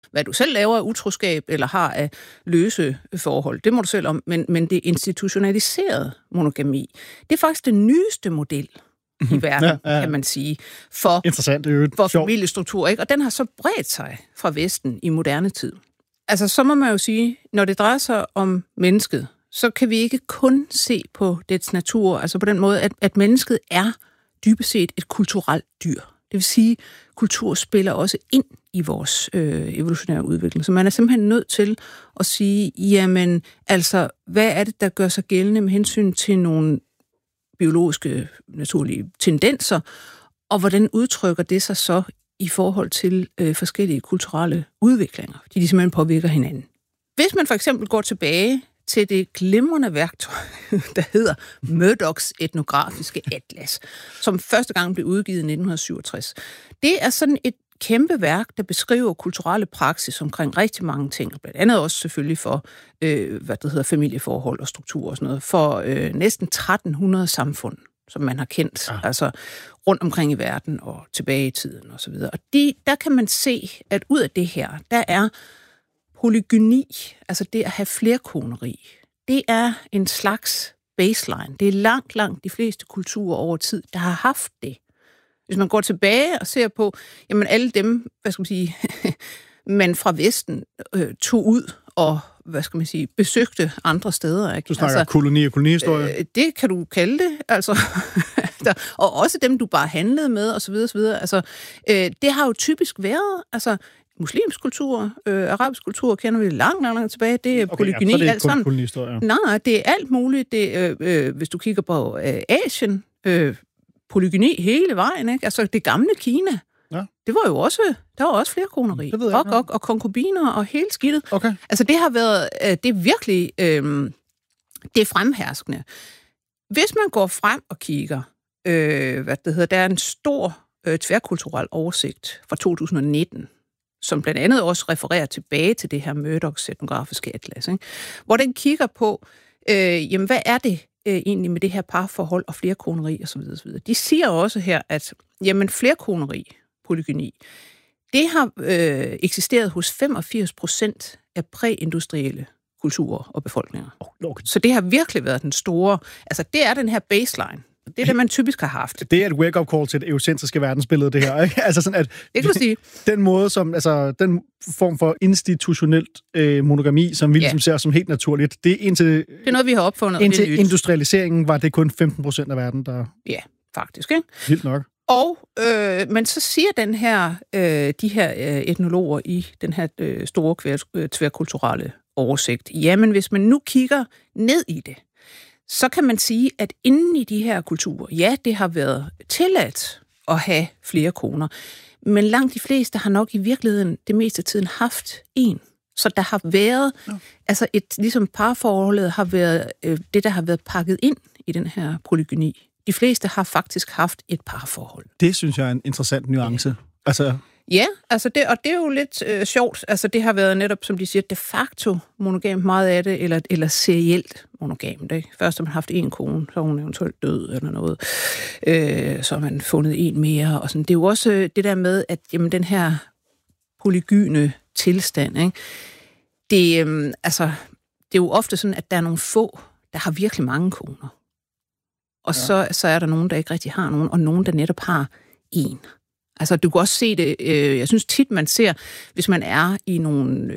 Hvad du selv laver af utroskab eller har af løse forhold, det må du selv om, men det institutionaliserede monogami, det er faktisk den nyeste model i verden, kan man sige, for familiestruktur, ikke? Og den har så bredt sig fra Vesten i moderne tid. Altså, så må man jo sige, når det drejer sig om mennesket, så kan vi ikke kun se på dets natur, altså på den måde, at mennesket er dybest set et kulturelt dyr. Det vil sige, at kultur spiller også ind i vores evolutionære udvikling. Så man er simpelthen nødt til at sige, jamen, altså, hvad er det, der gør sig gældende med hensyn til nogle biologiske, naturlige tendenser, og hvordan udtrykker det sig så i forhold til forskellige kulturelle udviklinger, fordi de simpelthen påvirker hinanden. Hvis man for eksempel går tilbage til det glimrende værktøj, der hedder Murdochs etnografiske atlas, som første gang blev udgivet i 1967. Det er sådan et kæmpe værk, der beskriver kulturelle praksis omkring rigtig mange ting, blandt andet også selvfølgelig for familieforhold og struktur og sådan noget, for næsten 1300 samfund, som man har kendt, altså rundt omkring i verden og tilbage i tiden og så videre. Og der kan man se, at ud af det her, der er polygyni, altså det at have flerkoneri, det er en slags baseline. Det er langt de fleste kulturer over tid, der har haft det. Hvis man går tilbage og ser på, jamen alle dem, man fra Vesten tog ud og, besøgte andre steder. Ikke? Du snakker koloni og kolonihistorie? Det kan du kalde det, altså. Og også dem, du bare handlede med, osv. Altså, det har jo typisk været, altså, muslimsk kultur, arabisk kultur, kender vi langt tilbage. Det er polygyni. Så det er ikke kun kolonihistorie. Nej, det er alt muligt. Det, hvis du kigger på Asien, polygyni hele vejen, ikke? Altså det gamle Kina. Ja. Det var jo også, der var også flere koneri. Og konkubiner og hele skidtet. Okay. Altså det har været, det er virkelig, det er fremherskende. Hvis man går frem og kigger, der er en stor tværkulturel oversigt fra 2019, som blandt andet også refererer tilbage til det her Murdochs etnografiske atlas, ikke? Hvor den kigger på, jamen hvad er det egentlig med det her parforhold og flerkoneri osv. De siger også her, at jamen flerkoneri, polygyni, det har eksisteret hos 85% af præindustrielle kulturer og befolkninger. Okay. Så det har virkelig været den store, altså det er den her baseline. Det er det, man typisk har haft. Det er et wake-up call til det eurocentriske verdensbillede, det her, ikke? Altså sådan, at det kan du sige. Den måde, som, altså, den form for institutionelt monogami, som vi ligesom ser som helt naturligt, det er indtil... Det er noget, vi har opfundet. Indtil industrialiseringen var det kun 15% af verden, der... Ja, faktisk, ikke? Vildt nok. Og, men så siger den her, de her etnologer i den her store tværkulturelle oversigt, jamen hvis man nu kigger ned i det, så kan man sige, at inden i de her kulturer, ja, det har været tilladt at have flere koner, men langt de fleste har nok i virkeligheden det meste af tiden haft en. Så der har været, altså ligesom parforholdet har været det, der har været pakket ind i den her polygyni. De fleste har faktisk haft et parforhold. Det synes jeg er en interessant nuance. Altså... Ja, altså det, og det er jo lidt sjovt. Altså det har været netop, som de siger, de facto monogamt meget af det, eller serielt monogamt. Ikke? Først har man haft en kone, så er hun eventuelt død eller noget. Så har man fundet en mere. Og sådan. Det er jo også det der med, at jamen, den her polygyne tilstand, ikke? Det er jo ofte sådan, at der er nogle få, der har virkelig mange koner. Og så er der nogen, der ikke rigtig har nogen, og nogen, der netop har en. Altså, du kan også se det, jeg synes tit, man ser, hvis man er i nogle,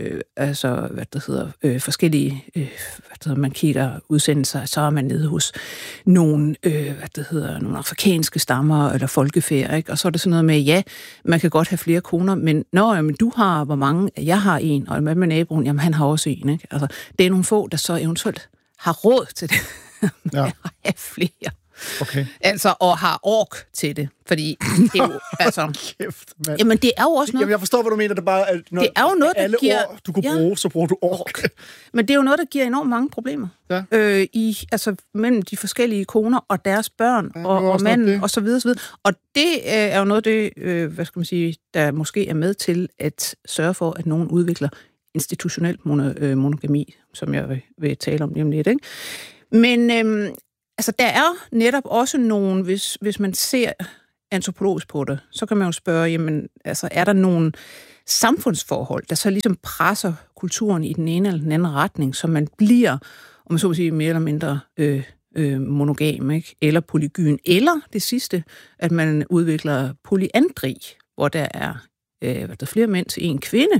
forskellige, man kigger udsendelser, så er man nede hos nogle, nogle afrikanske stammer eller folkefærd, ikke? Og så er det sådan noget med, ja, man kan godt have flere koner, men men du har, hvor mange, jeg har en, og med naboen, jamen han har også en, ikke? Altså, det er nogle få, der så eventuelt har råd til det, at have flere. Okay. Altså, og har ork til det, fordi det er jo, altså... Kæft, mand. Jamen, det er jo også noget... Jamen, jeg forstår, hvad du mener, det bare... Når det er jo noget, alle der giver... ord, du kunne bruge, så bruger du ork. Men det er jo noget, der giver enormt mange problemer. Ja. Mellem de forskellige koner og deres børn, og manden, og så videre, så videre. Og det er jo noget, det, der måske er med til at sørge for, at nogen udvikler institutionelt monogami, som jeg vil tale om lige om lidt, ikke? Men... Altså, der er netop også nogen, hvis man ser antropologisk på det, så kan man jo spørge, jamen, altså, er der nogen samfundsforhold, der så ligesom presser kulturen i den ene eller den anden retning, så man bliver, om man så vil sige, mere eller mindre monogam, ikke? Eller polygyn, eller det sidste, at man udvikler polyandri, hvor der er flere mænd til en kvinde.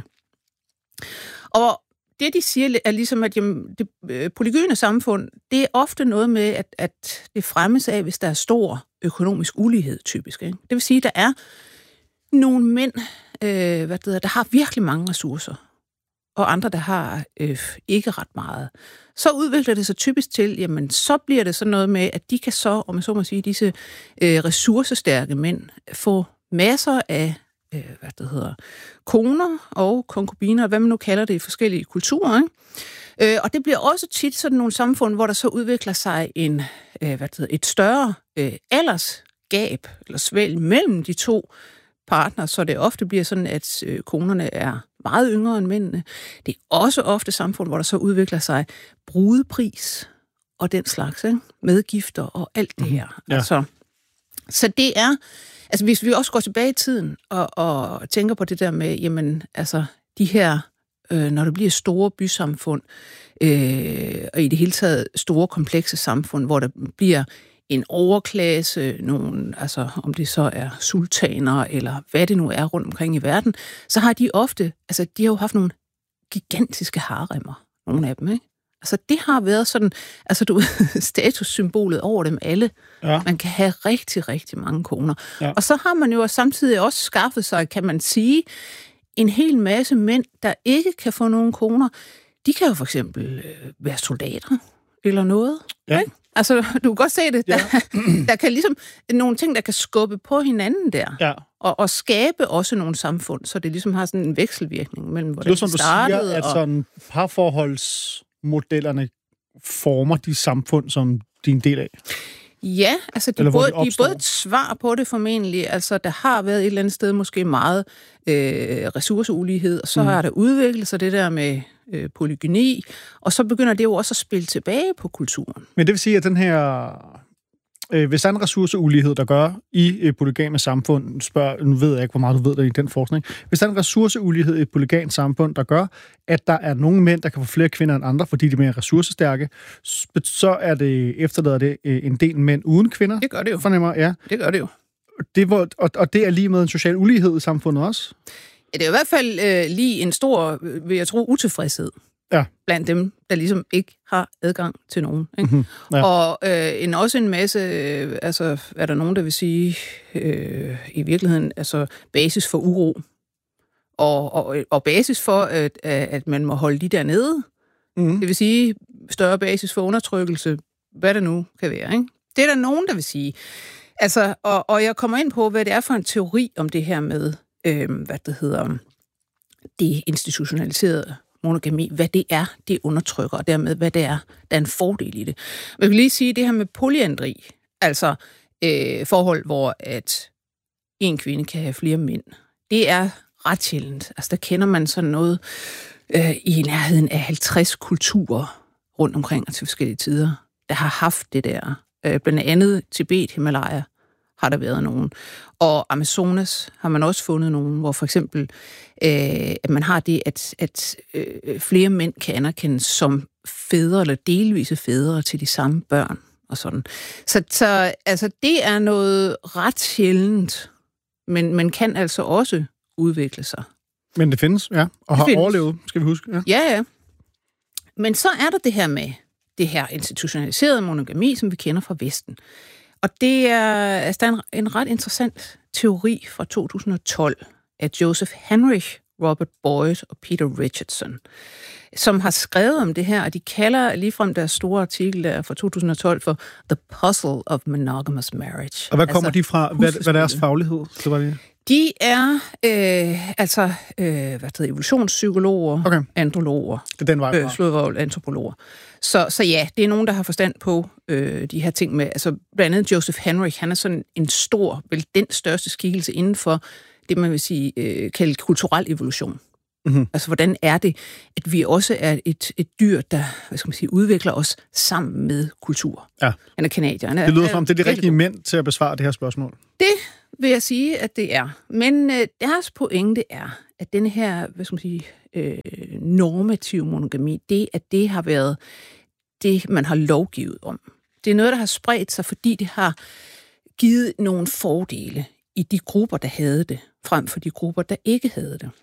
Og det, de siger, er ligesom, at det polygyne samfund, det er ofte noget med, at det fremmes af, hvis der er stor økonomisk ulighed, typisk. Ikke? Det vil sige, at der er nogle mænd, der har virkelig mange ressourcer, og andre, der har ikke ret meget. Så udvikler det sig typisk til, jamen, så bliver det sådan noget med, at de kan så, om man så må sige, disse ressourcestærke mænd, få masser af koner og konkubiner, hvad man nu kalder det i forskellige kulturer. Ikke? Og det bliver også tit sådan nogle samfund, hvor der så udvikler sig et større aldersgab, eller svælg mellem de to partner, så det ofte bliver sådan, at konerne er meget yngre end mændene. Det er også ofte samfund, hvor der så udvikler sig brudepris og den slags, ikke? Medgifter og alt det her. Ja. Så det er, altså hvis vi også går tilbage i tiden og tænker på det der med, jamen, altså de her, når det bliver store bysamfund, og i det hele taget store komplekse samfund, hvor der bliver en overklasse, nogen, altså om det så er sultaner, eller hvad det nu er rundt omkring i verden, så har de ofte, altså de har jo haft nogle gigantiske haremmer, nogle af dem, ikke? Altså det har været sådan, altså du statussymbolet over dem alle. Ja. Man kan have rigtig, rigtig mange koner. Ja. Og så har man jo samtidig også skaffet sig, kan man sige, en hel masse mænd, der ikke kan få nogen koner. De kan jo for eksempel være soldater eller noget, ja. Ikke? Altså, du kan godt se det. Ja. Der kan ligesom nogle ting, der kan skubbe på hinanden der. Ja. Og skabe også nogle samfund, så det ligesom har sådan en vekselvirkning mellem, hvordan det startede. Du siger, at sådan parforholdsmodellerne former de samfund, som de er en del af? Ja, altså de er både et svar på det formentlig. Altså, der har været et eller andet sted måske meget ressourceulighed, og så har der udviklet sig det der med polygyni, og så begynder det jo også at spille tilbage på kulturen. Men det vil sige, at den her... hvis der er en ressourceulighed, der gør i et polygame samfund, nu ved jeg ikke, hvor meget du ved der i den forskning, hvis der er en ressourceulighed i et polygamt samfund, der gør, at der er nogle mænd, der kan få flere kvinder end andre, fordi de er mere ressourcestærke, så er det efterlader det en del mænd uden kvinder. Det gør det jo. Fornemmer, ja. Det gør det jo. Og det er lige med en social ulighed i samfundet også? Ja, det er i hvert fald lige en stor, vil jeg tro, utilfredshed. Ja. Blandt dem, der ligesom ikke har adgang til nogen. Ikke? Mm-hmm. Ja. Og også en masse, altså er der nogen, der vil sige, i virkeligheden, altså basis for uro, og basis for, at man må holde de der nede. Mm-hmm. Det vil sige, større basis for undertrykkelse, hvad det nu kan være. Ikke? Det er der nogen, der vil sige. Altså, og jeg kommer ind på, hvad det er for en teori om det her med, det institutionaliserede monogami, hvad det er, det undertrykker, og dermed, hvad det er, der er en fordel i det. Men jeg vil lige sige, det her med polyandri, altså forhold, hvor at en kvinde kan have flere mænd, det er ret sjældent. Altså, der kender man sådan noget i nærheden af 50 kulturer rundt omkring og til forskellige tider, der har haft det der. Blandt andet Tibet, Himalaya, har der været nogen. Og Amazonas har man også fundet nogen, hvor for eksempel, at man har det, at flere mænd kan anerkendes som fædre eller delvise fædre til de samme børn og sådan. Så altså, det er noget ret sjældent, men man kan altså også udvikle sig. Men det findes, ja, og har overlevet, skal vi huske. Ja. Men så er der det her med det her institutionaliserede monogami, som vi kender fra Vesten. Og det er, altså, der er en ret interessant teori fra 2012 af Joseph Henrich, Robert Boyd og Peter Richardson, som har skrevet om det her, og de kalder ligefrem deres store artikel der fra 2012 for The Puzzle of Monogamous Marriage. Og hvad kommer de fra? Hvad er deres faglighed? Så var det... De er evolutionspsykologer, okay. Androloger, det er den vej fra. Antropologer. Så ja, det er nogen, der har forstand på de her ting med, altså blandt andet Joseph Henrich, han er sådan en stor, vel den største skikkelse inden for det, man vil sige, kalde kulturel evolution. Mm-hmm. Altså, hvordan er det, at vi også er et dyr, der, hvad skal man sige, udvikler os sammen med kultur? Ja. Han er canadier. Det lyder som, det er de rigtige mænd til at besvare det her spørgsmål. Det vil jeg sige, at det er. Men deres pointe er, at denne her, normative monogami, det har været det, man har lovgivet om. Det er noget, der har spredt sig, fordi det har givet nogle fordele i de grupper, der havde det, frem for de grupper, der ikke havde det.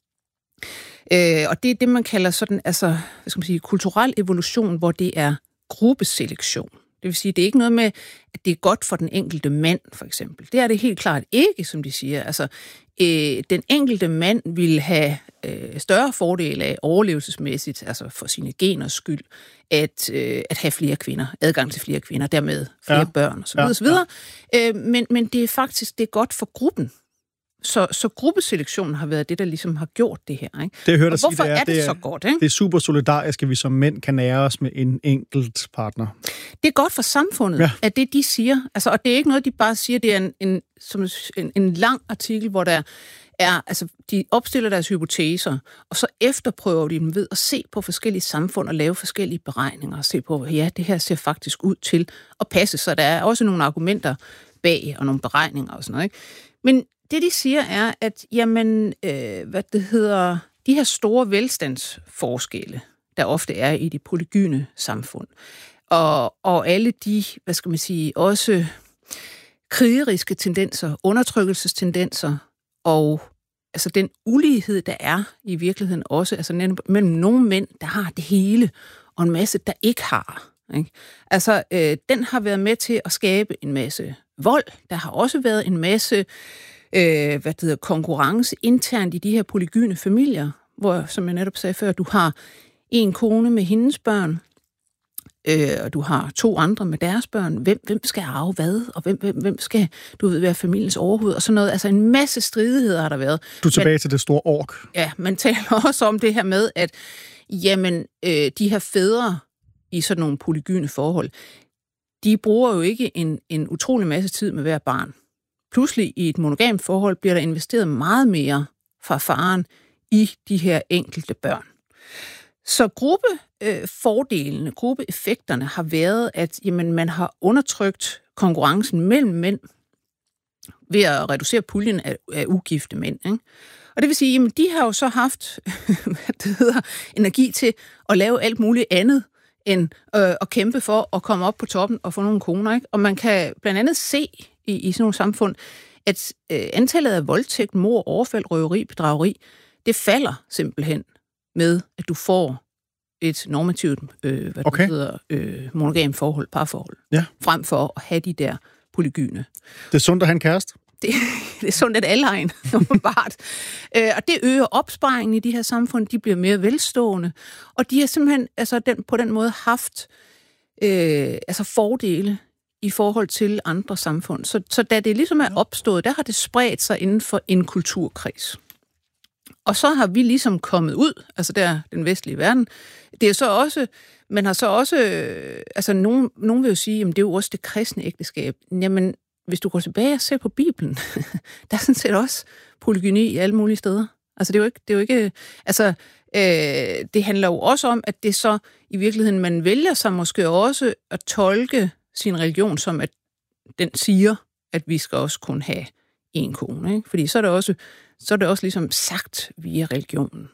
Og det er det, man kalder sådan, kulturel evolution, hvor det er gruppeselektion. Det vil sige, det er ikke noget med, at det er godt for den enkelte mand, for eksempel. Det er det helt klart ikke, som de siger. Altså, den enkelte mand vil have større fordele af overlevelsesmæssigt, altså for sine geners skyld, at have flere kvinder, adgang til flere kvinder, dermed flere børn osv. Men det er faktisk godt for gruppen. Så gruppeselektionen har været det, der ligesom har gjort det her. Ikke? Det hørte hvorfor sige, er det så godt? Ikke? Det er super solidarisk, at vi som mænd kan nære os med en enkelt partner. Det er godt for samfundet, at det de siger. Altså, og det er ikke noget, de bare siger. Det er en lang artikel, hvor der er, altså, de opstiller deres hypoteser, og så efterprøver de dem ved at se på forskellige samfund og lave forskellige beregninger og se på, ja, det her ser faktisk ud til at passe. Så der er også nogle argumenter bag og nogle beregninger og sådan noget. Ikke? Men det, de siger, er, at jamen, de her store velstandsforskelle, der ofte er i de polygyne samfund, og alle de, også krigeriske tendenser, undertrykkelsestendenser, og altså den ulighed, der er i virkeligheden også, altså mellem nogle mænd, der har det hele, og en masse, der ikke har. Ikke? Altså, den har været med til at skabe en masse vold. Der har også været en masse konkurrence internt i de her polygyne familier, hvor, som jeg netop sagde før, du har en kone med hendes børn, og du har 2 andre med deres børn. Hvem skal arve hvad, og hvem skal, være familiens overhoved, og sådan noget. Altså en masse stridigheder har der været. Du er tilbage til det store ork. Ja, man taler også om det her med, at de her fædre i sådan nogle polygyne forhold, de bruger jo ikke en utrolig masse tid med hver barn. Pludselig i et monogamt forhold bliver der investeret meget mere fra faren i de her enkelte børn. Så gruppefordelene, gruppeeffekterne har været, at man har undertrykt konkurrencen mellem mænd ved at reducere puljen af ugifte mænd. Ikke? Og det vil sige, at de har jo så haft energi til at lave alt muligt andet, end at kæmpe for at komme op på toppen og få nogle koner. Ikke? Og man kan blandt andet se i sådan nogle samfund, at antallet af voldtægt, mord, overfald, røveri, bedrageri, det falder simpelthen med, at du får et normativt monogam forhold, parforhold, frem for at have de der polygyne. Det er sundt at have en kæreste? Det er sundt, at alle har en, åbenbart. Og det øger opsparingen i de her samfund, de bliver mere velstående, og de har simpelthen på den måde haft fordele i forhold til andre samfund. Så da det ligesom er opstået, der har det spredt sig inden for en kulturkreds. Og så har vi ligesom kommet ud, altså der den vestlige verden. Det er så også, man har så også, nogen vil jo sige, jamen det er jo også det kristne ægteskab. Jamen, hvis du går tilbage og ser på Bibelen, der er sådan set også polygyni i alle mulige steder. Altså det er jo ikke det handler jo også om, at det så i virkeligheden, man vælger sig måske også at tolke sin religion som, at den siger, at vi skal også kun have en kone. Ikke? Fordi så er det også ligesom sagt via religionen.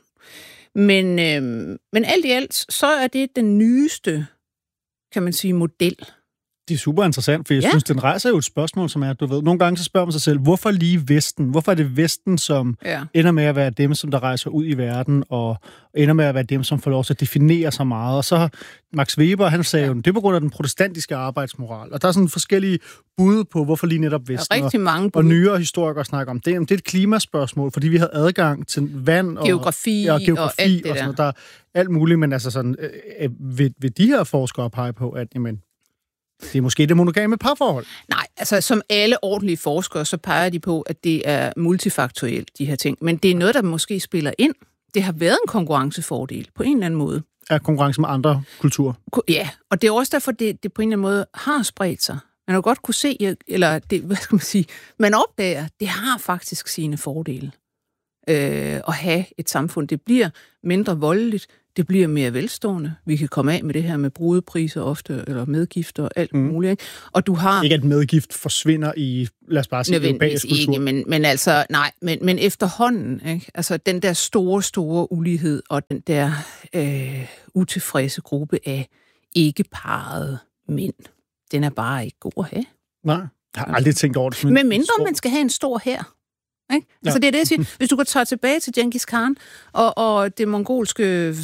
Men alt i alt, så er det den nyeste, kan man sige, model. Det er super interessant, for jeg synes, den rejser jo et spørgsmål, som er, nogle gange så spørger man sig selv, hvorfor lige Vesten? Hvorfor er det Vesten, som ender med at være dem, som der rejser ud i verden, og ender med at være dem, som får lov til at definere sig meget? Og så Max Weber, han sagde jo, det er på grund af den protestantiske arbejdsmoral. Og der er sådan forskellige bud på, hvorfor lige netop Vesten. Der er rigtig mange bud. Og nyere historikere snakker om det. Det er et klimaspørgsmål, fordi vi havde adgang til vand og geografi og alt det og sådan, der er alt muligt, men altså sådan, vil de her forskere pege på, at jamen, det er måske det monogame parforhold? Nej, altså som alle ordentlige forskere, så peger de på, at det er multifaktorielt, de her ting. Men det er noget, der måske spiller ind. Det har været en konkurrencefordel på en eller anden måde. Er konkurrence med andre kulturer? Ja, og det er også derfor, det på en eller anden måde har spredt sig. Man har godt kunne se, eller det, man opdager, det har faktisk sine fordele at have et samfund. Det bliver mindre voldeligt, Det bliver mere velstående. Vi kan komme af med det her med brudepriser ofte, eller medgifter og alt muligt. Ikke? Og du har... Ikke at medgift forsvinder i, lad os bare sige, europæisk kultur. Ikke, men altså, nej, men efterhånden, ikke? Altså den der store ulighed, og den der utilfredse gruppe af ikke-parrede mænd, den er bare ikke god at have. Nej, jeg har aldrig tænkt over det. Men mindre man skal have en stor hær. Ikke? Ja. Altså det er det, jeg siger. Hvis du kan tage tilbage til Genghis Khan og det mongolske,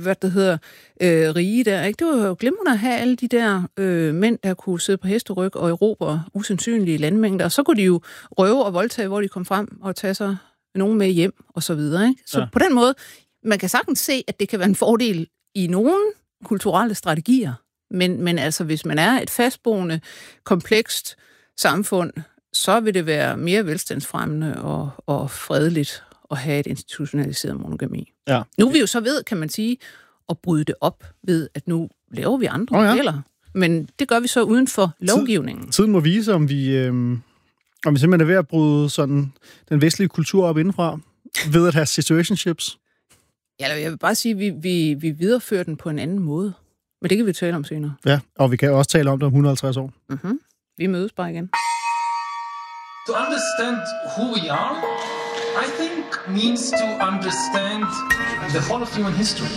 rige der, ikke? Det var jo glimrende at have alle de der mænd, der kunne sidde på hesteryg og erobre usandsynlige landmængder, og så kunne de jo røve og voldtage, hvor de kom frem, og tage sig nogen med hjem, og så videre. Ikke? Så på den måde, man kan sagtens se, at det kan være en fordel i nogle kulturelle strategier, men altså hvis man er et fastboende, komplekst samfund, så vil det være mere velstandsfremmende og fredeligt at have et institutionaliseret monogami. Ja. Nu er vi jo så ved, kan man sige, at bryde det op ved, at nu laver vi andre modeller. Men det gør vi så uden for lovgivningen. Tiden må vise, om vi simpelthen er ved at bryde sådan den vestlige kultur op indenfra, ved at have situationships. Ja, jeg vil bare sige, at vi viderefører den på en anden måde. Men det kan vi tale om senere. Ja, og vi kan også tale om det om 150 år. Mm-hmm. Vi mødes bare igen. To understand who we are, I think means to understand the whole of human history.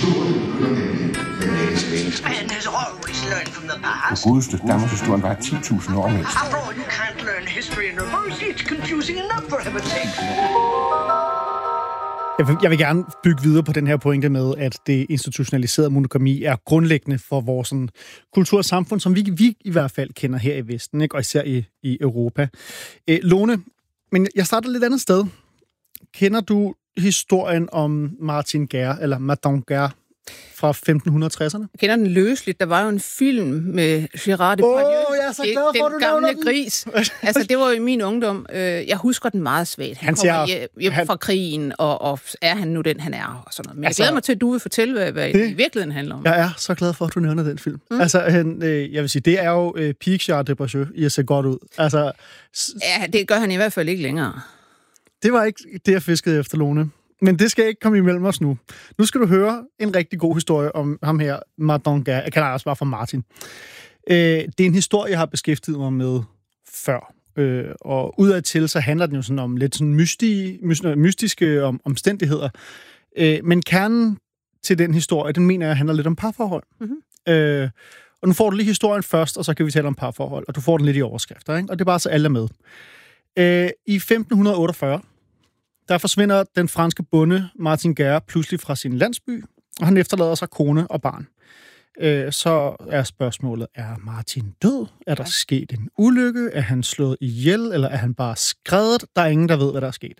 And has always learned from the past. For godeste, Danmarkshistorien var 10.000 år mindst. After all, you can't learn history in reverse. It's confusing enough for heaven's sake. Jeg vil gerne bygge videre på den her pointe med, at det institutionaliserede monogami er grundlæggende for vores sådan, kultur og samfund, som vi i hvert fald kender her i Vesten, ikke? Og især i Europa. Lone, men jeg starter lidt andet sted. Kender du historien om Martin Guerre, eller Martin Guerre, fra 1560'erne? Jeg kender den løsligt. Der var jo en film med Gérard Depardieu. Jeg er så glad for, den gamle gris. Altså, det var jo i min ungdom. Jeg husker den meget svagt. Han kommer hjem fra krigen, og er han nu den, han er? Og sådan noget. Men jeg glæder mig til, at du vil fortælle, hvad det i virkeligheden handler om. Jeg er så glad for, at du nævner den film. Altså, jeg vil sige, det er jo peak Gérard Depardieu i at se godt ud. Altså, ja, det gør han i hvert fald ikke længere. Det var ikke det, jeg fiskede efter, Lone. Men det skal ikke komme imellem os nu. Nu skal du høre en rigtig god historie om ham her, Martin Guerre. Jeg kalder også bare for Martin. Det er en historie, jeg har beskæftiget mig med før. Og udadtil, så handler den jo sådan om lidt sådan mystiske omstændigheder. Men kernen til den historie, den mener jeg handler lidt om parforhold. Mm-hmm. Og nu får du lige historien først, og så kan vi tale om parforhold. Og du får den lidt i overskrifter, ikke? Og det er bare så alle er med. I 1548, der forsvinder den franske bonde Martin Guerre pludselig fra sin landsby, og han efterlader sig kone og barn. Så er spørgsmålet, er Martin død? Er der sket en ulykke? Er han slået ihjel, eller er han bare skredet? Der er ingen, der ved, hvad der er sket.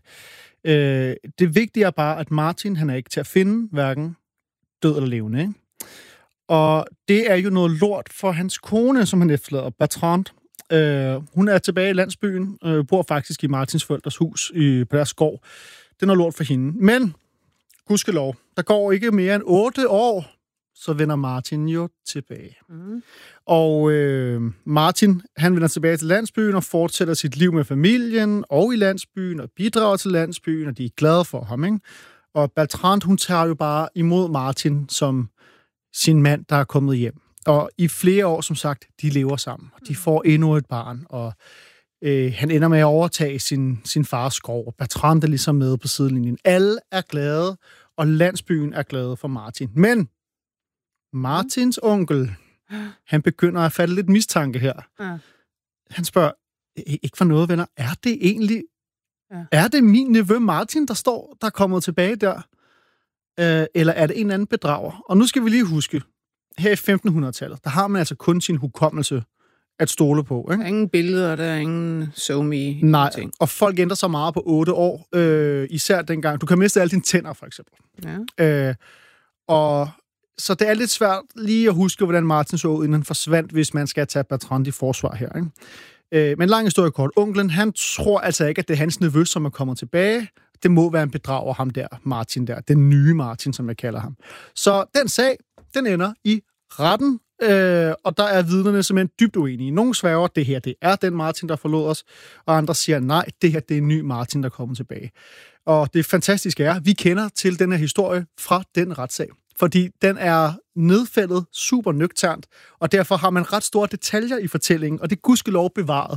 Det vigtige er bare, at Martin, han er ikke til at finde, hverken død eller levende. Ikke? Og det er jo noget lort for hans kone, som han efterlader, Bertrand. Hun er tilbage i landsbyen, bor faktisk i Martins forældres hus på deres gård. Det er noget lort for hende. Men, gudskelov, der går ikke mere end 8 år, så vender Martin jo tilbage. Mm. Og Martin, han vender tilbage til landsbyen og fortsætter sit liv med familien og i landsbyen og bidrager til landsbyen, og de er glade for ham, ikke? Og Bertrand, hun tager jo bare imod Martin som sin mand, der er kommet hjem. Og i flere år, som sagt, de lever sammen. De får endnu et barn, og han ender med at overtage sin fars gård. Og Bertrand er ligesom med på sidelinjen. Alle er glade, og landsbyen er glade for Martin. Men Martins onkel, han begynder at fatte lidt mistanke her. Han spørger, ikke for noget, venner, er det egentlig... Er det min nevø Martin, der er kommet tilbage der? Eller er det en anden bedrager? Og nu skal vi lige huske, her i 1500-tallet, der har man altså kun sin hukommelse at stole på. Ikke? Der er ingen billeder, der er ingen SoMe. Nej, ting. Og folk ændrer så meget på 8 år, især dengang. Du kan miste alle dine tænder, for eksempel. Ja. Og så det er lidt svært lige at huske, hvordan Martin så ud, inden han forsvandt, hvis man skal tage Bertrand i forsvar her. Ikke? Men lang historie kort. Onklen, han tror altså ikke, at det er hans nevø, som er kommet tilbage. Det må være en bedrager, ham der, Martin der. Den nye Martin, som jeg kalder ham. Så den sag, den ender i retten, og der er vidnerne simpelthen dybt uenige. Nogle sværger, det her, det er den Martin, der forlod os, og andre siger, nej, det her, det er en ny Martin, der kommer tilbage. Og det fantastiske er, vi kender til den her historie fra den retssag. fordi den er nedfældet super nøgternt, og derfor har man ret store detaljer i fortællingen, og det er gudskelov bevaret.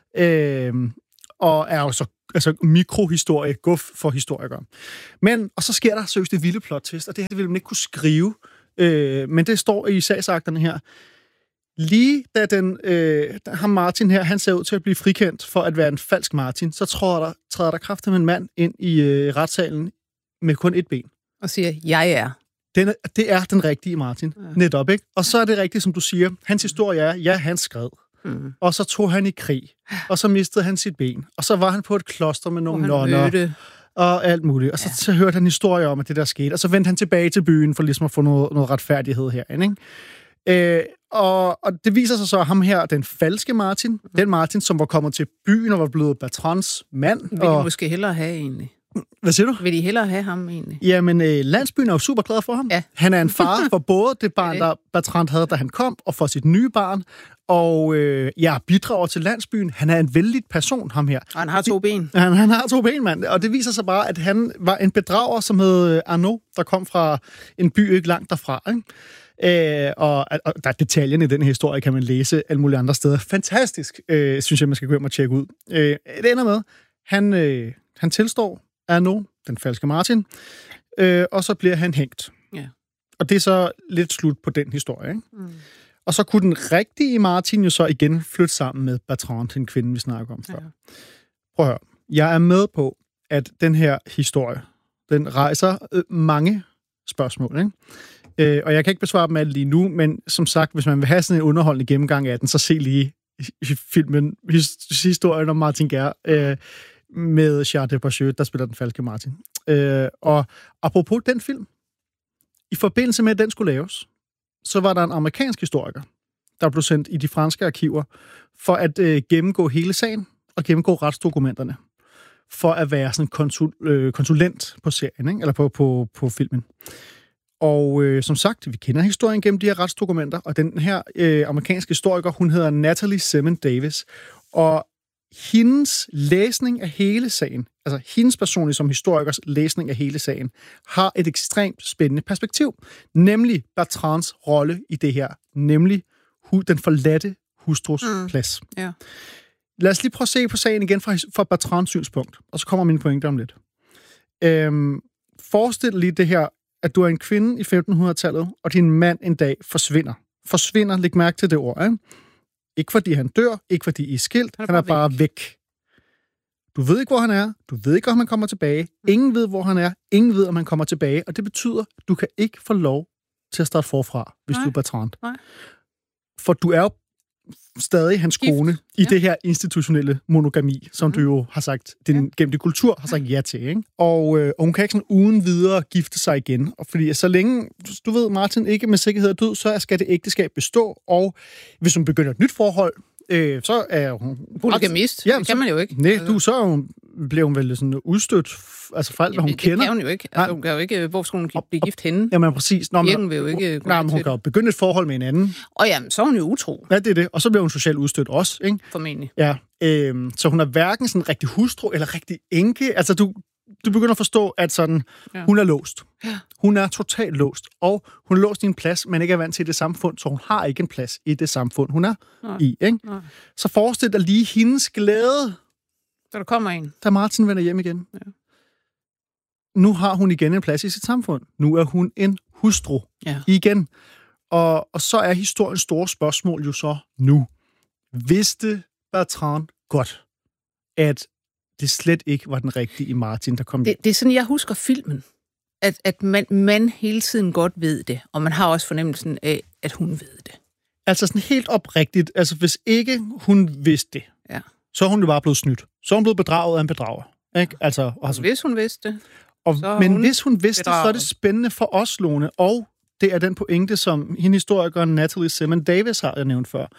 Og er jo så mikrohistorie, guf for historikere. Og så sker der seriøst det vilde plot-twist, og det her det ville man ikke kunne skrive, men det står i sagsakterne her. Lige da ham Martin her, han ser ud til at blive frikendt for at være en falsk Martin, så træder der kraftigt en mand ind i retssalen med kun et ben. Og siger, jeg er. Det er den rigtige Martin. Ja. Netop, ikke? Og så er det rigtigt, som du siger. Hans historie er, ja, han skred. Og så tog han i krig. Og så mistede han sit ben. Og så var han på et kloster med nogle nonner. Og alt muligt. Og så hørte han historier om, at det der skete. Og så vendte han tilbage til byen for ligesom at få noget retfærdighed herinde, ikke? Og det viser sig så, at ham her, den falske Martin, den Martin, som var kommet til byen og var blevet Bertrands mand. Vil de måske hellere have, egentlig? Hvad siger du? Vil de hellere have ham, egentlig? Jamen, landsbyen er jo super glad for ham. Ja. Han er en far for både det barn, der Bertrand havde, da han kom, og for sit nye barn. Og bidrager til landsbyen. Han er en vældig person, ham her. Og han har 2 ben. Han har 2 ben, mand. Og det viser sig bare, at han var en bedrager, som hed Arnaud, der kom fra en by ikke langt derfra, ikke? Og der er detaljen i den her historie, kan man læse alle mulige andre steder. Fantastisk, synes jeg, man skal gå hjem og tjekke ud. Det ender med, han tilstår Arnaud, den falske Martin, og så bliver han hængt. Ja. Og det er så lidt slut på den historie, ikke? Og så kunne den rigtige Martin jo så igen flytte sammen med Bertrand, den kvinde, vi snakker om før. Ja. Prøv at høre. Jeg er med på, at den her historie, den rejser mange spørgsmål, ikke? Og jeg kan ikke besvare dem alle lige nu, men som sagt, hvis man vil have sådan en underholdende gennemgang af den, så se lige filmen, historien om Martin Guerre, med Charles Depardieu, der spiller den falske Martin. Og apropos den film, i forbindelse med, at den skulle laves, så var der en amerikansk historiker, der blev sendt i de franske arkiver, for at gennemgå hele sagen, og gennemgå retsdokumenterne, for at være sådan konsulent på serien, ikke? Eller på filmen. Og som sagt, vi kender historien gennem de her retsdokumenter, og den her amerikanske historiker, hun hedder Natalie Semen Davis, og hendes læsning af hele sagen, altså hendes personlige som historikers læsning af hele sagen, har et ekstremt spændende perspektiv, nemlig Bertrands rolle i det her, nemlig den forladte hustrus plads. Ja. Lad os lige prøve at se på sagen igen fra Bertrands synspunkt, og så kommer mine pointer om lidt. Forestil lige det her, at du er en kvinde i 1500-tallet, og din mand en dag forsvinder. Forsvinder, læg mærke til det ord, ikke? Ikke fordi han dør, ikke fordi I er skilt, han er bare væk. Du ved ikke, hvor han er, du ved ikke, om han kommer tilbage, ingen ved, hvor han er, ingen ved, om han kommer tilbage, og det betyder, at du kan ikke få lov til at starte forfra, hvis du er Bertrand. Nej. For du er jo stadig hans kone i det her institutionelle monogami, som du jo har sagt, gennem din kultur har sagt ja til, ikke? Og hun kan ikke sådan uden videre gifte sig igen. Og fordi så længe, du ved, Martin ikke med sikkerhed er død, så skal det ægteskab bestå, og hvis hun begynder et nyt forhold, så er hun... Polygamist, det kan man jo ikke. Nej, så bliver hun vel sådan udstødt, altså for alt, hvad hun kender. Det kan hun jo ikke. Altså, hun kan jo ikke, hvor skal hun blive gift henne? Jamen præcis. Kirken vil jo ikke... hun kan jo begynde et forhold med en anden. Og jamen, så er hun jo utro. Ja, det er det. Og så bliver hun socialt udstødt også, ikke? Formentlig. Ja. Så hun er hverken sådan rigtig hustru eller rigtig enke. Altså, du begynder at forstå, at sådan, hun er låst. Ja. Hun er totalt låst. Og hun er låst i en plads, men ikke er vant til det samfund, så hun har ikke en plads i det samfund, hun er i, ikke? Nej. Så forestil dig lige hendes glæde. Så der kommer en. Da Martin vender hjem igen. Ja. Nu har hun igen en plads i sit samfund. Nu er hun en hustru igen. Og så er historiens store spørgsmål jo så nu. Vidste Bertrand godt, at det slet ikke var den rigtige Martin, der kom hjem? Det er sådan, jeg husker filmen. At man hele tiden godt ved det, og man har også fornemmelsen af, at hun ved det. Altså sådan helt oprigtigt. Altså hvis ikke hun vidste det, så er hun jo bare blevet snydt. Så er hun blevet bedraget af en bedrager. Ikke? Altså, hvis hun vidste det. Men hvis hun vidste, så er det spændende for os, Lone, og det er den pointe, som hende historikeren Natalie Semen Davis har jeg nævnt før.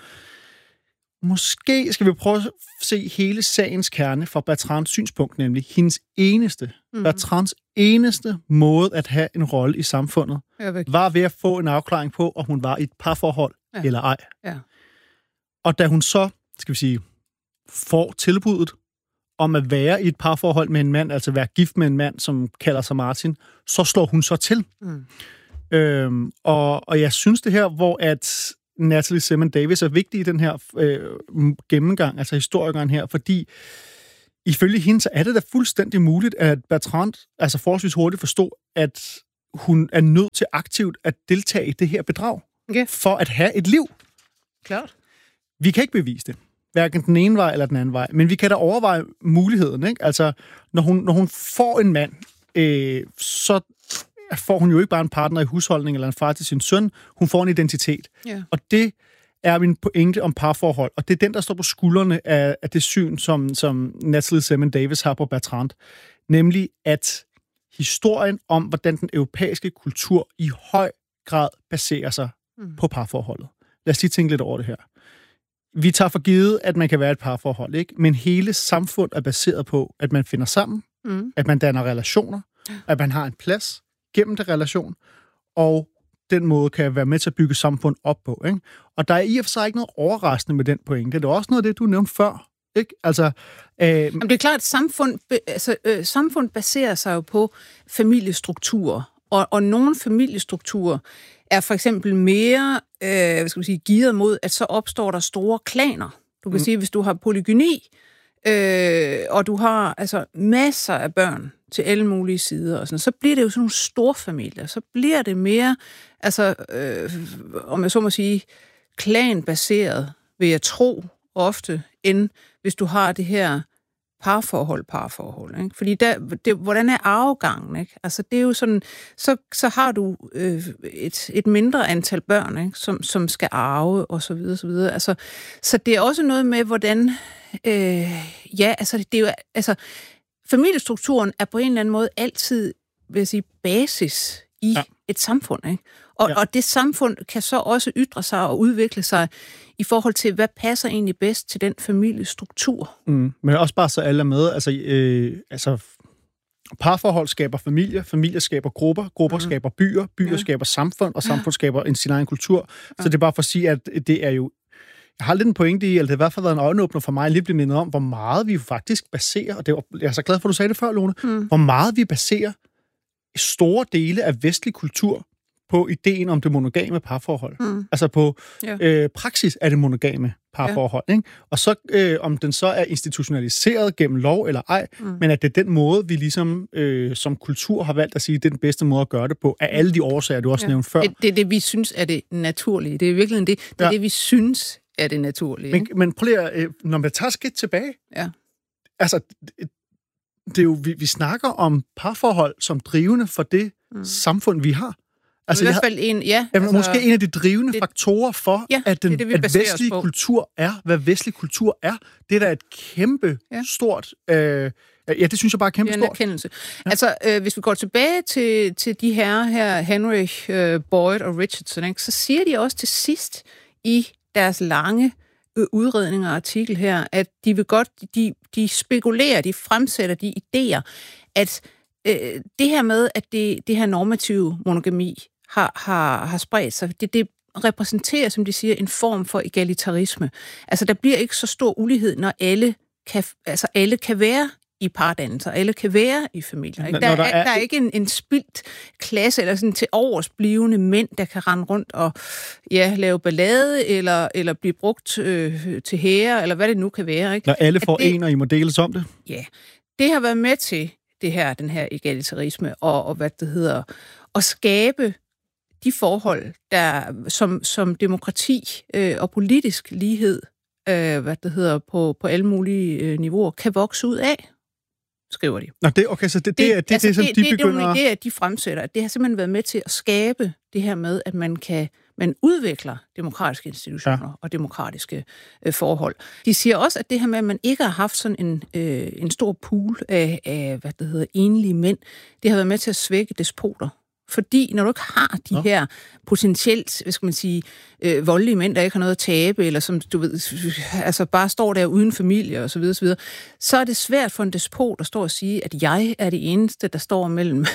Måske skal vi prøve at se hele sagens kerne fra Bertrands synspunkt, nemlig hendes eneste, Bertrands eneste måde at have en rolle i samfundet, var ved at få en afklaring på, om hun var i et parforhold eller ej. Ja. Og da hun så, skal vi sige, får tilbuddet om at være i et parforhold med en mand, altså være gift med en mand, som kalder sig Martin, så slår hun så til. Og jeg synes det her, hvor at Natalie Simon Davis er vigtig i den her gennemgang, altså historikeren her, fordi ifølge hende, så er det da fuldstændig muligt, at Bertrand altså forholdsvis hurtigt forstod, at hun er nødt til aktivt at deltage i det her bedrag, for at have et liv. Klart. Vi kan ikke bevise det, hverken den ene vej eller den anden vej, men vi kan da overveje muligheden, ikke? Altså, når hun får en mand, så får hun jo ikke bare en partner i husholdning eller en far til sin søn, hun får en identitet. Yeah. Og det er min pointe om parforhold, og det er den, der står på skuldrene af det syn, som Natalie Simon Davis har på Bertrand, nemlig at historien om, hvordan den europæiske kultur i høj grad baserer sig på parforholdet. Lad os lige tænke lidt over det her. Vi tager for givet, at man kan være et parforhold, ikke? Men hele samfund er baseret på, at man finder sammen, at man danner relationer, at man har en plads gennem den relation, og den måde kan være med til at bygge samfund op på, ikke? Og der er i og for sig ikke noget overraskende med den pointe. Det er også noget af det, du nævnte før, ikke? Altså, men det er klart, at samfund baserer sig jo på familiestrukturer, og nogle familiestrukturer er for eksempel mere gearet mod, at så opstår der store klaner. Du kan sige, hvis du har polygyni, og du har altså masser af børn til alle mulige sider, og sådan, så bliver det jo sådan nogle storfamilier. Så bliver det mere, om jeg så må sige, klanbaseret, vil jeg tro ofte, end hvis du har det her parforhold, ikke? Fordi hvordan er arvegangen, ikke? Altså, det er jo sådan, så har du et mindre antal børn, ikke? Som skal arve, og så videre, så videre. Altså, så det er også noget med, hvordan, det er jo, altså, familiestrukturen er på en eller anden måde altid, vil jeg sige, basis i et samfund, ikke? Og det samfund kan så også ytre sig og udvikle sig i forhold til, hvad passer egentlig bedst til den familiestruktur. Men også bare så alle er med. Altså parforhold skaber familier, familier skaber grupper skaber byer skaber samfund, og samfund skaber sin egen kultur. Så det er bare for at sige, at det er jo... Jeg har lidt en pointe i, eller det har i hvert fald været en øjenåbner for mig, lige blive mindet om, hvor meget vi faktisk baserer, og jeg er så glad for, at du sagde det før, Lone, hvor meget vi baserer store dele af vestlig kultur på ideen om det monogame parforhold. Altså på praksis af det monogame parforhold. Ikke? Og så om den så er institutionaliseret gennem lov eller ej, men at det er den måde, vi ligesom som kultur har valgt at sige, det er den bedste måde at gøre det på, af alle de årsager, du også nævnte før. Det er det, vi synes er det naturlige. Det er virkelig det er det, vi synes er det naturlige. Men prøv lige, når man tager skridt tilbage, altså, det er jo, vi snakker om parforhold som drivende for det samfund, vi har. Altså, i hvert fald måske en af de drivende faktorer for, at vestlig kultur er, hvad vestlig kultur er. Det er da et kæmpe stort... det synes jeg bare er kæmpe stort. Ja. Altså, hvis vi går tilbage til de her Henry, Boyd og Richardson, ikke, så siger de også til sidst i deres lange udredning og artikel her, at de vil godt, de spekulerer, de fremsætter de idéer, at det her med, at det her normative monogami har spredt sig, det repræsenterer, som de siger, en form for egalitarisme. Altså, der bliver ikke så stor ulighed, når alle kan være i pardannelser, alle kan være i familier. Ikke? Der er ikke en spildt klasse, eller sådan til oversblivende mænd, der kan rende rundt og lave ballade, eller blive brugt til hære, eller hvad det nu kan være. Ikke? Når alle får en, og I må deles om det? Ja, det har været med til den her egalitarisme, og hvad det hedder, at skabe de forhold, der som demokrati og politisk lighed, på alle mulige niveauer, kan vokse ud af, skriver de. Nå, så det er som de begynder... Det er nogle idéer, de fremsætter, at det har simpelthen været med til at skabe det her med, at man udvikler demokratiske institutioner og demokratiske forhold. De siger også, at det her med, at man ikke har haft sådan en stor pool af enlige mænd, det har været med til at svække despoter. Fordi når du ikke har de her potentielt, voldelige mænd, der ikke har noget at tabe, eller som du ved, altså bare står der uden familie og så videre, så er det svært for en despot at stå og sige, at jeg er det eneste, der står mellem,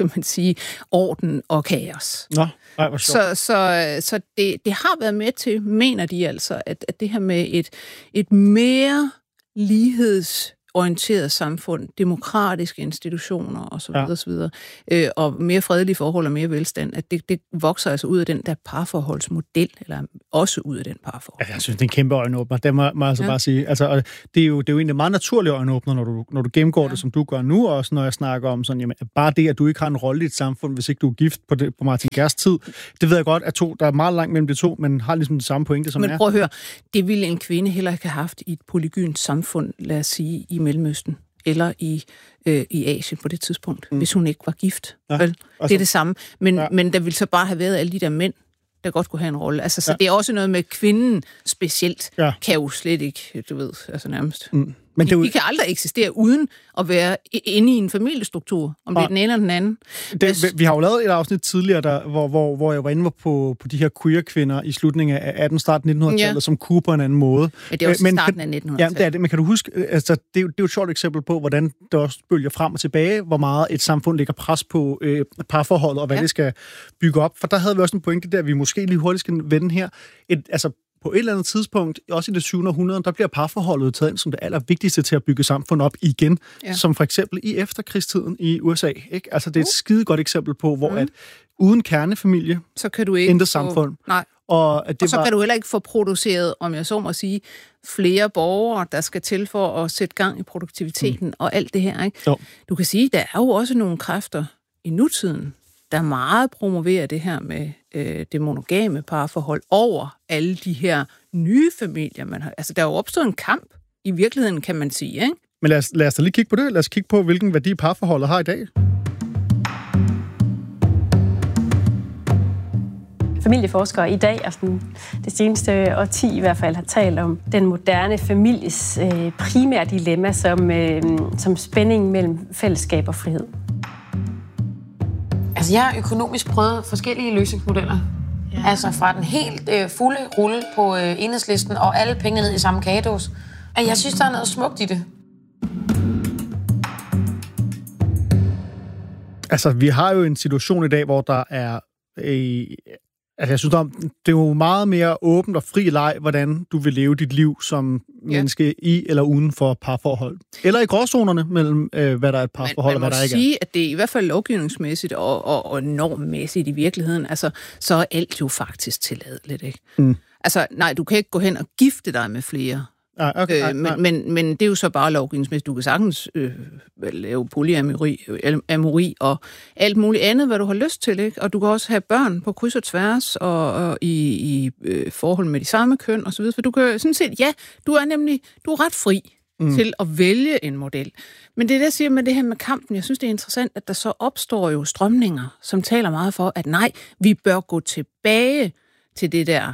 orden og kaos. Nå, nej, hvor sjovt. Så det har været med til, mener de altså, at det her med et mere orienteret samfund, demokratiske institutioner osv. osv. Og mere fredelige forhold og mere velstand, at det vokser altså ud af den der parforholdsmodel, eller også ud af den parforhold. Ja, jeg synes, det er en kæmpe øjenåbner. Det må jeg altså bare sige. Altså, det er jo egentlig meget naturligt øjenåbner, når du gennemgår det, som du gør nu, også når jeg snakker om sådan, jamen, bare det, at du ikke har en rolle i et samfund, hvis ikke du er gift på Martin Geerts tid. Det ved jeg godt, at der er meget langt mellem de to, men har ligesom det samme pointe, som Men prøv at høre, det ville en kvinde heller ikke have haft i et polygynt samfund, lad os sige, i Mellemøsten eller i Asien på det tidspunkt, hvis hun ikke var gift. Ja, vel? Det er det samme. Men der ville så bare have været alle de der mænd, der godt kunne have en rolle. Altså, så det er også noget med kvinden specielt, kan jo slet ikke, du ved, altså nærmest. Men vi kan aldrig eksistere uden at være inde i en familiestruktur, om det er den ene eller den anden. Vi har jo lavet et afsnit tidligere, hvor jeg var inde på de her queer-kvinder i slutningen af 18. starten 1900-tallet, som kunne på en anden måde. Ja, det er også starten af 1900-tallet. Ja, det er det. Men kan du huske, altså, det er jo et sjovt eksempel på, hvordan det også bølger frem og tilbage, hvor meget et samfund lægger pres på parforholdet, og hvad det skal bygge op. For der havde vi også en pointe der, vi måske lige hurtigt skal vende her. På et eller andet tidspunkt, også i det 7. århundrede, der bliver parforholdet taget ind som det allervigtigste til at bygge samfund op igen. Ja. Som for eksempel i efterkrigstiden i USA. Ikke? Altså, det er et skide godt eksempel på, hvor at uden kernefamilie, så kan du ikke intet samfund. Nej. Og så kan du heller ikke få produceret, om jeg så må sige, flere borgere, der skal til for at sætte gang i produktiviteten og alt det her. Ikke? Du kan sige, der er jo også nogle kræfter i nutiden, der meget promoverer det her med det monogame parforhold over alle de her nye familier, man har. Altså, der er jo opstået en kamp, i virkeligheden, kan man sige, ikke? Men lad os da lige kigge på det. Lad os kigge på, hvilken værdi parforholdet har i dag. Familieforskere i dag, altså det seneste årti i hvert fald, har talt om den moderne families primære dilemma som spænding mellem fællesskab og frihed. Altså, jeg har økonomisk prøvet forskellige løsningsmodeller. Ja. Altså fra den helt fulde rulle på Enhedslisten og alle pengene ned i samme kagedås. Og jeg synes, der er noget smukt i det. Altså, vi har jo en situation i dag, hvor der er... Altså, jeg synes, det er jo meget mere åbent og fri leg, hvordan du vil leve dit liv som menneske i eller uden for parforhold. Eller i gråzonerne mellem, hvad der er et parforhold og hvad der ikke er. Man må sige, at det er i hvert fald lovgivningsmæssigt og normmæssigt i virkeligheden, altså, så er alt jo faktisk tilladeligt, ikke? Altså, nej, du kan ikke gå hen og gifte dig med flere. Men det er jo så bare lovgivningsmæssigt. Du kan sagtens lave polyamori og alt muligt andet, hvad du har lyst til, ikke? Og du kan også have børn på kryds og tværs og i forhold med de samme køn og så videre. For du kan sådan set, du er ret fri til at vælge en model. Men det er det, jeg siger med det her med kampen. Jeg synes, det er interessant, at der så opstår jo strømninger, som taler meget for, at nej, vi bør gå tilbage til det der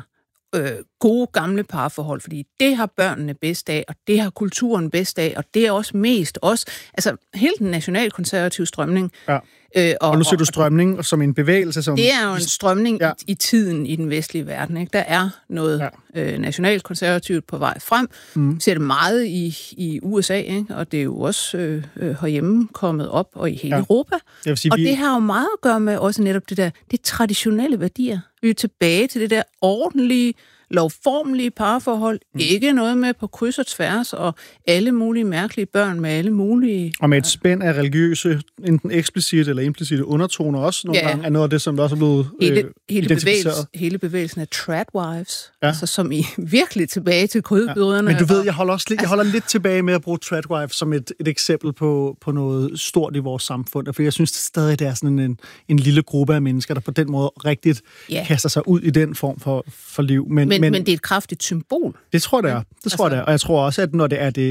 gode gamle parforhold, fordi det har børnene bedst af, og det har kulturen bedst af, og det er også mest os. Altså, hele den nationalkonservative strømning. Ja. Og nu ser du strømning som en bevægelse. Som... Det er jo en strømning i tiden i den vestlige verden. Ikke? Der er noget nationalkonservativt på vej frem. Vi ser det meget i USA, ikke? Og det er jo også herhjemme kommet op, og i hele Europa. Og det har jo meget at gøre med også netop det traditionelle værdier. Vi er tilbage til det der ordentlige, lovformelige parforhold. Ikke noget med på kryds og tværs, og alle mulige mærkelige børn med alle mulige... Og med et spænd af religiøse, enten eksplicite eller implicite undertoner også nogle gange, er noget af det, som der også er blevet identificeret. Hele bevægelsen af tradwives, altså som i virkelig tilbage til kødbryderne. Men du ved, jeg holder lidt tilbage med at bruge tradwives som et eksempel på noget stort i vores samfund, for jeg synes stadig, det er sådan en lille gruppe af mennesker, der på den måde rigtigt kaster sig ud i den form for liv. Men det er et kraftigt symbol. Det tror jeg, det er. Det tror jeg, det er. Og jeg tror også, at når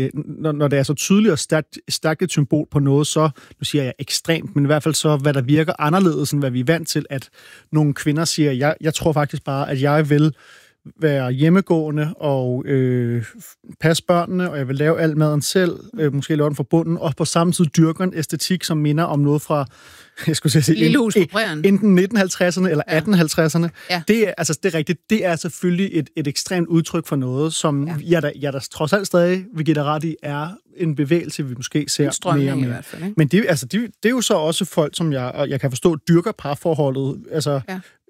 det er så tydeligt og stærkt et symbol på noget, så, nu siger jeg ekstremt, men i hvert fald så, hvad der virker anderledes, end hvad vi er vant til, at nogle kvinder siger, jeg tror faktisk bare, at jeg vil være hjemmegående og passe børnene, og jeg vil lave al maden selv, måske lave den fra bunden, og på samme tid dyrker en æstetik, som minder om noget fra, jeg skulle sige, enten 1950'erne eller 1850'erne. Ja. Det er rigtigt. Det er selvfølgelig et ekstremt udtryk for noget, som jeg der trods alt stadig vil give dig ret i, er en bevægelse, vi måske ser mere og mere. I hvert fald, ikke? Men det er jo så også folk, som jeg kan forstå, dyrker parforholdet, altså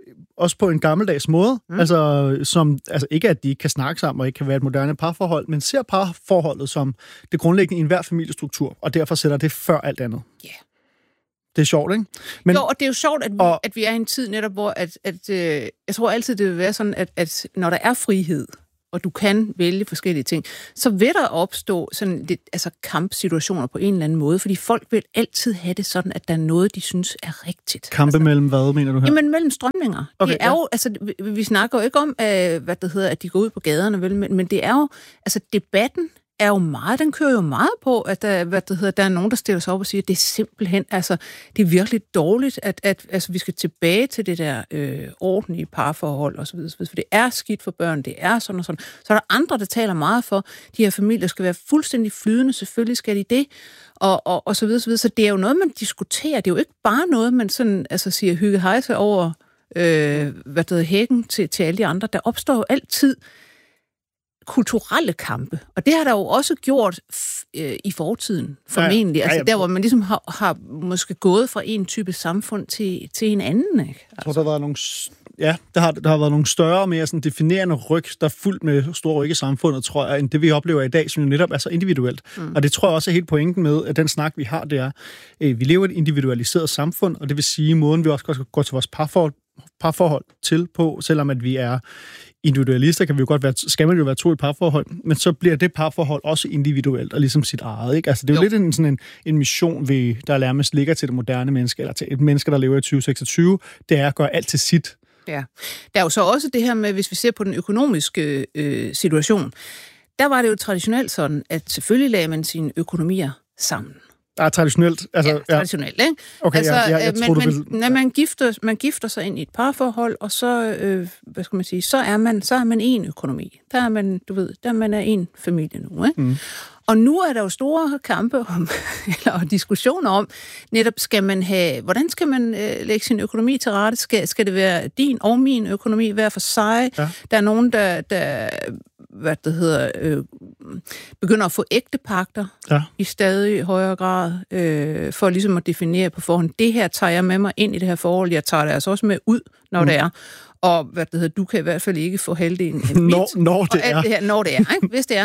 også på en gammeldags måde. Altså ikke at de ikke kan snakke sammen og ikke kan være et moderne parforhold, men ser parforholdet som det grundlæggende i enhver familiestruktur, og derfor sætter det før alt andet. Ja. Yeah. Det er sjovt, ikke? Men, jo, og det er jo sjovt, at vi er i en tid netop, hvor jeg tror altid, det vil være sådan, at når der er frihed, og du kan vælge forskellige ting, så vil der opstå sådan lidt, kampsituationer på en eller anden måde, fordi folk vil altid have det sådan, at der er noget, de synes er rigtigt. Kampe mellem hvad, mener du her? Jamen, mellem strømninger. Okay, det er jo, vi snakker jo ikke om, at de går ud på gaderne, vel, men det er jo, debatten er jo meget, den kører jo meget på, at der er nogen, der stiller sig op og siger, at det er simpelthen, det er virkelig dårligt, at vi skal tilbage til det der ordentlige parforhold og så videre, for det er skidt for børn, det er sådan og sådan. Så er der andre, der taler meget for, de her familier skal være fuldstændig flydende, selvfølgelig skal de det, og så videre, så videre. Så det er jo noget, man diskuterer, det er jo ikke bare noget, man sådan, siger hygge hejse over, hækken til alle de andre. Der opstår jo altid kulturelle kampe, og det har der jo også gjort i fortiden, formentlig. Ja. Der, hvor man ligesom har måske gået fra en type samfund til en anden, ikke? Jeg tror, der har været nogle... Ja, der har været nogle større, mere sådan definerende ryg, der er fuldt med store ryg i samfundet, tror jeg, end det, vi oplever i dag, som jo netop er så individuelt. Og det tror jeg også er helt pointen med, at den snak, vi har, det er, vi lever i et individualiseret samfund, og det vil sige, måden vi også går til vores parforhold til på, selvom at vi er individualister, skal man jo være to i et parforhold, men så bliver det parforhold også individuelt og ligesom sit eget, ikke? Altså, det er jo lidt sådan en mission, der nærmest ligger til det moderne menneske, eller til et menneske, der lever i 2026, det er at gøre alt til sit. Ja. Der er jo så også det her med, hvis vi ser på den økonomiske situation, der var det jo traditionelt sådan, at selvfølgelig lagde man sine økonomier sammen. Traditionelt. Traditionelt, ikke? Okay, man gifter sig ind i et parforhold, og så, så er man en økonomi. Der er man, der er en familie nu, ikke? Og nu er der jo store kampe om, eller diskussioner om, netop hvordan skal man lægge sin økonomi til rette? Skal det være din og min økonomi hver for sig? Ja. Der er nogen, der begynder at få ægtepagter i stadig højere grad, for ligesom at definere på forhånd, det her tager jeg med mig ind i det her forhold, jeg tager det altså også med ud, når det er. Og du kan i hvert fald ikke få halvdelen af når det er. Det her, når det er, ikke? Hvis det er.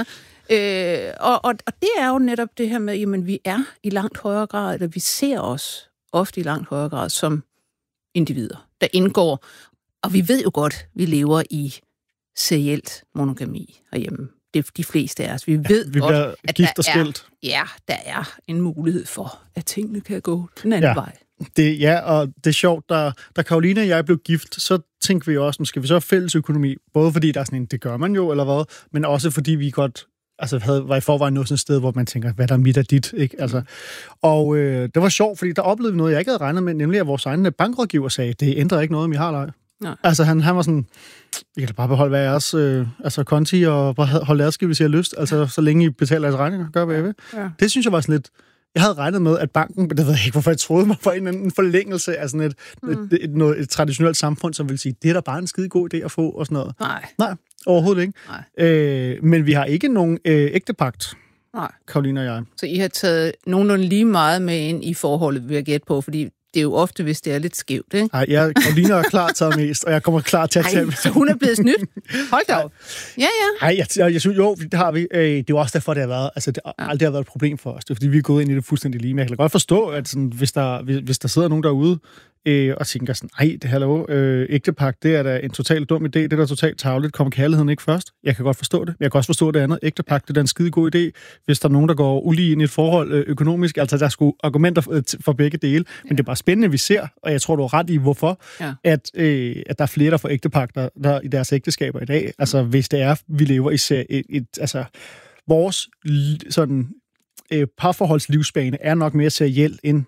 Og det er jo netop det her med, jamen vi er i langt højere grad, eller vi ser os ofte i langt højere grad som individer, der indgår, og vi ved jo godt, vi lever i serielt monogami herhjemme. Det er de fleste af os. Vi ved godt, at der er en mulighed for, at tingene kan gå den anden vej. Og det er sjovt, da Karoline og jeg blev gift, så tænkte vi også, skal vi så have fælles økonomi? Både fordi der er sådan en, det gør man jo, eller hvad, men også fordi vi godt var i forvejen noget sådan et sted, hvor man tænker, hvad der er mit og dit, ikke? Og det var sjovt, fordi der oplevede vi noget, jeg ikke havde regnet med, nemlig at vores egen bankrådgiver sagde, det ændrer ikke noget, om I har eller ej. Han var sådan, vi kan da bare beholde hver jeres konti og bare holde adskilt, hvis I har lyst. Så længe I betaler jeres regninger, gør hvad I vil. Ja. Det synes jeg var sådan lidt... Jeg havde regnet med, at banken, det ved jeg ikke, hvorfor jeg troede mig, var en forlængelse af sådan et traditionelt samfund, som vil sige, det er da bare en skide god idé at få og sådan noget. Nej, overhovedet ikke. Men vi har ikke nogen ægtepagt, Karoline og jeg. Så I har taget nogenlunde lige meget med ind i forholdet, vil jeg gætte på, fordi det er jo ofte, hvis det er lidt skævt, ikke? Nej, Karoline er klar til mest, og jeg kommer klar til at tage... så hun er blevet snydt? Hold da op. Ja. Nej, jeg synes, jo, det har vi. Det er jo også derfor, det har været... det aldrig har været et problem for os. Det er, fordi vi er gået ind i det fuldstændig lige. Men jeg kan godt forstå, at sådan, hvis der sidder nogen derude og tænker sådan, ægtepagt, det er da en totalt dum idé, det er da totalt tarveligt, kommer kærligheden ikke først? Jeg kan godt forstå det. Jeg kan også forstå det andet. Ægtepagt, det er da en skide god idé, hvis der er nogen, der går ulige ind i et forhold økonomisk. Der er sgu argumenter for begge dele, men det er bare spændende, vi ser, og jeg tror, du har ret i, hvorfor, at der er flere, der får ægtepagter der i deres ægteskaber i dag. Hvis det er, vi lever i vores sådan parforholdslivsbane er nok mere seriel end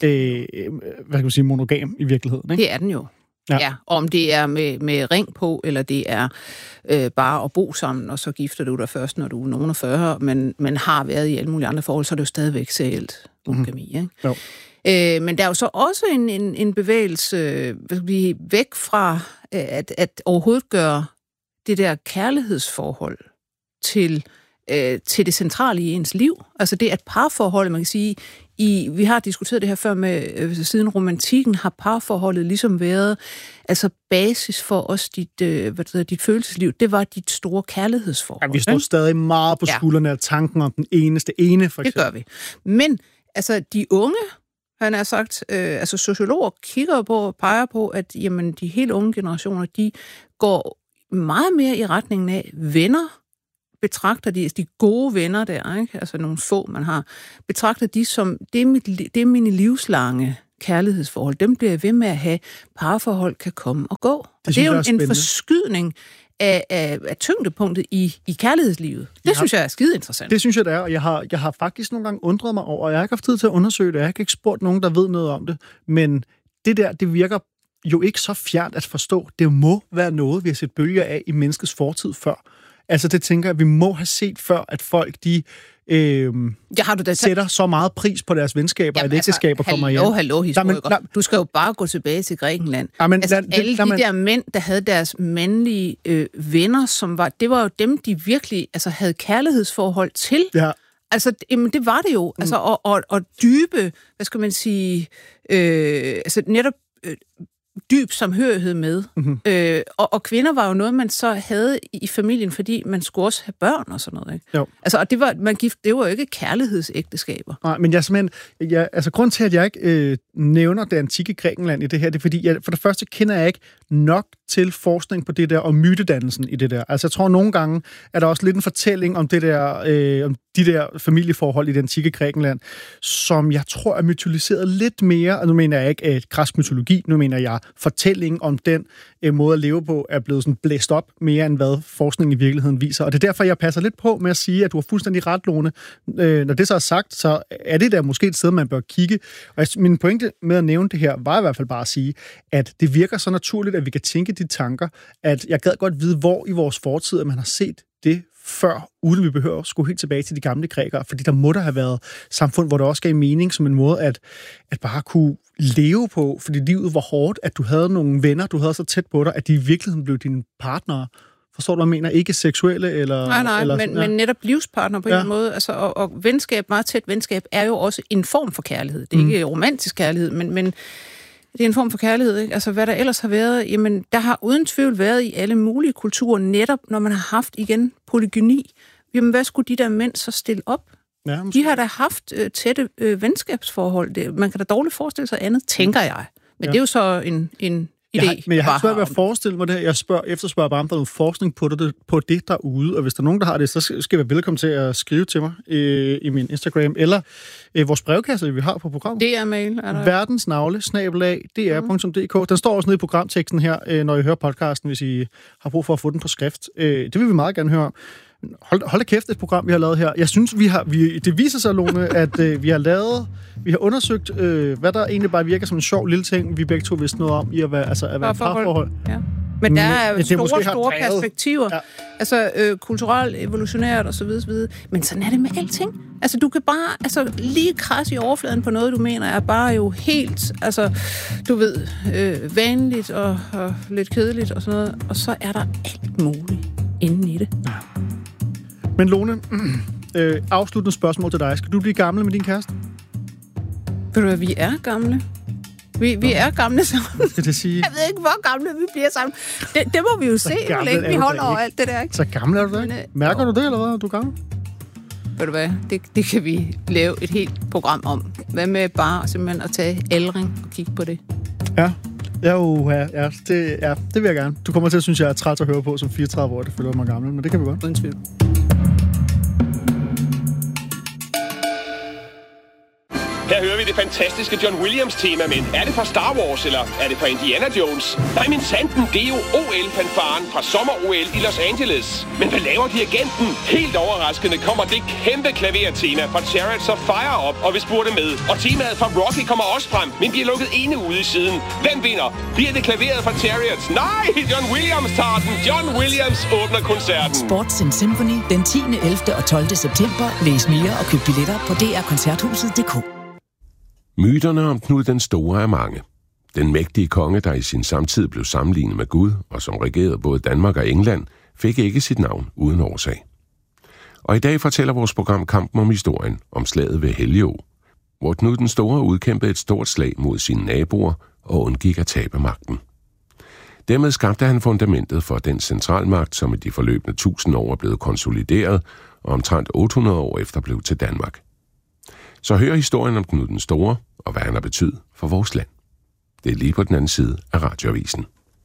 monogam i virkeligheden, ikke? Det er den jo. Ja, om det er med ring på, eller det er bare at bo sammen, og så gifter du dig først, når du er nogen af 40, men har været i alle mulige andre forhold, så er det jo stadigvæk serielt monogami, ikke? Jo. Men der er jo så også en bevægelse væk fra at overhovedet gøre det der kærlighedsforhold til til det centrale i ens liv. Altså det at parforholdet, man kan sige, vi har diskuteret det her før med, siden romantikken har parforholdet ligesom været, altså basis for os, dit følelsesliv, det var dit store kærlighedsforhold. Ja, vi står stadig meget på skuldrene af tanken om den eneste ene, for eksempel. Det gør vi. Men altså de unge, han har sagt, altså sociologer kigger på og peger på, at jamen, de helt unge generationer, de går meget mere i retningen af venner, betragter de gode venner der, ikke? Altså nogle få, man har, betragter de som, det er mine livslange kærlighedsforhold. Dem bliver jeg ved med at have. Parforhold kan komme og gå. Og det er jo en forskydning af tyngdepunktet i kærlighedslivet. Det synes jeg er skide interessant. Det synes jeg, det er, og jeg har faktisk nogle gange undret mig over, og jeg har ikke haft tid til at undersøge det, jeg har ikke spurgt nogen, der ved noget om det, men det der, det virker jo ikke så fjernt at forstå. Det må være noget, vi har set bølger af i menneskets fortid før. Altså det tænker jeg, vi må have set før, at folk de sætter så meget pris på deres venskaber, at ægteskaber kommer hjem. Hallo, historiker. Du skal jo bare gå tilbage til Grækenland. Alle de der mænd, der havde deres mandlige venner, det var jo dem, de virkelig havde kærlighedsforhold til. Ja. Altså, det var det jo. Altså, og dybe, hvad skal man sige, netop dyb samhørighed med. Mm-hmm. Og kvinder var jo noget, man så havde i familien, fordi man skulle også have børn og sådan noget, ikke? Jo. Altså, og det var jo ikke kærlighedsægteskaber. Nej, men grund til, at jeg ikke nævner det antikke Grækenland i det her, det er fordi, for det første kender jeg ikke nok til forskning på det der, og mytedannelsen i det der. Altså, jeg tror nogle gange, er der også lidt en fortælling om det der, om de der familieforhold i det antikke Grækenland, som jeg tror er mytologiseret lidt mere, og nu mener jeg ikke græsk mytologi, nu mener jeg fortællingen om den måde at leve på, er blevet sådan blæst op mere, end hvad forskningen i virkeligheden viser. Og det er derfor, jeg passer lidt på med at sige, at du har fuldstændig ret, Lone. Når det så er sagt, så er det der måske et sted, man bør kigge. Og min pointe med at nævne det her, var i hvert fald bare at sige, at det virker så naturligt, at vi kan tænke de tanker, at jeg gad godt vide, hvor i vores fortid, at man har set det før, uden vi behøver at skulle helt tilbage til de gamle grækere, fordi der må der have været samfund, hvor det også gav mening som en måde at bare kunne leve på, fordi livet var hårdt, at du havde nogle venner, du havde så tæt på dig, at de i virkeligheden blev dine partnere. Forstår du, hvad jeg mener? Ikke seksuelle eller... Nej, men netop livspartner på en måde. Altså, og venskab, meget tæt venskab, er jo også en form for kærlighed. Det er ikke romantisk kærlighed, men det er en form for kærlighed, ikke? Altså, hvad der ellers har været, jamen, der har uden tvivl været i alle mulige kulturer, netop når man har haft, igen, polygyni. Jamen, hvad skulle de der mænd så stille op? Ja, de har da haft tætte venskabsforhold. Man kan da dårligt forestille sig andet, tænker jeg. Men det er jo så en idé. Men jeg har svært ved at forestille mig det her. Jeg efterspørger bare, om der er noget forskning på det derude, og hvis der er nogen, der har det, så skal jeg være velkommen til at skrive til mig i min Instagram, eller vores brevkasse, vi har på programmet. DR-mail. verdensnavle@dr.dk. Den står også nede i programteksten her, når I hører podcasten, hvis I har brug for at få den på skrift. Det vil vi meget gerne høre om. Hold da kæft, et program, vi har lavet her. Jeg synes, det viser sig, Lone, at vi har undersøgt, hvad der egentlig bare virker som en sjov lille ting, vi begge to vidste noget om, i at være et parforhold. Ja. Men der er store perspektiver. Ja. Altså kulturelt, evolutionært osv. Men sådan er det med alting. Altså du kan bare lige krasse i overfladen på noget, du mener er bare jo helt, du ved, vanligt og lidt kedeligt og sådan noget. Og så er der alt muligt inden i det. Ja. Men Lone, afsluttende spørgsmål til dig. Skal du blive gammel med din kæreste? Ved du hvad, vi er gamle. Vi er gamle sammen. Skal det sige? Jeg ved ikke, hvor gamle vi bliver sammen. Det må vi jo se, hvor længe vi holder over alt det der. Ikke? Så gammel er du da ikke? Mærker du det, eller hvad? Er du gammel? Ved du hvad, det kan vi lave et helt program om. Hvad med bare simpelthen at tage aldring og kigge på det? Ja. Det vil jeg gerne. Du kommer til at synes, jeg er træt at høre på som 34 år. Det føler mig gammel, men det kan vi godt. Uden tvivl. Her hører vi det fantastiske John Williams-tema, men er det fra Star Wars, eller er det fra Indiana Jones? Nej, men sanden, det er jo OL-fanfaren fra sommer-OL i Los Angeles. Men hvad laver dirigenten? Helt overraskende kommer det kæmpe klavertema fra Chariots of Fire op, og vi spurgte med. Og temaet fra Rocky kommer også frem, men bliver lukket ene ude i siden. Hvem vinder? Bliver det klaveret fra Chariots? Nej, John Williams tager den. John Williams åbner koncerten. Sports in Symphony den 10., 11. og 12. september. Læs mere og køb billetter på drkoncerthuset.dk. Myterne om Knud den Store er mange. Den mægtige konge, der i sin samtid blev sammenlignet med Gud, og som regerede både Danmark og England, fik ikke sit navn uden årsag. Og i dag fortæller vores program Kampen om historien om slaget ved Helligå, hvor Knud den Store udkæmpede et stort slag mod sine naboer og undgik at tabe magten. Dermed skabte han fundamentet for den centralmagt, som i de forløbne 1000 år er blevet konsolideret og omtrent 800 år efter blev til Danmark. Så hør historien om Knud den Store og hvad han har betydet for vores land. Det er lige på den anden side af Radioavisen.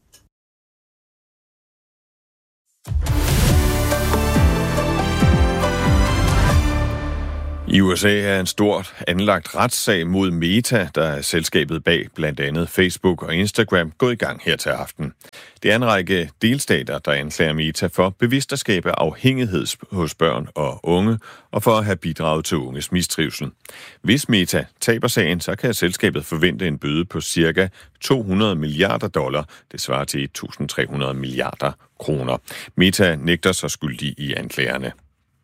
I USA er en stort anlagt retssag mod Meta, der er selskabet bag blandt andet Facebook og Instagram, gået i gang her til aften. Det er en række delstater, der anklager Meta for bevidst at skabe afhængighed hos børn og unge, og for at have bidraget til unges mistrivsel. Hvis Meta taber sagen, så kan selskabet forvente en bøde på ca. $200 milliarder. Det svarer til 1.300 milliarder kroner. Meta nægter sig skyldig i anklagerne.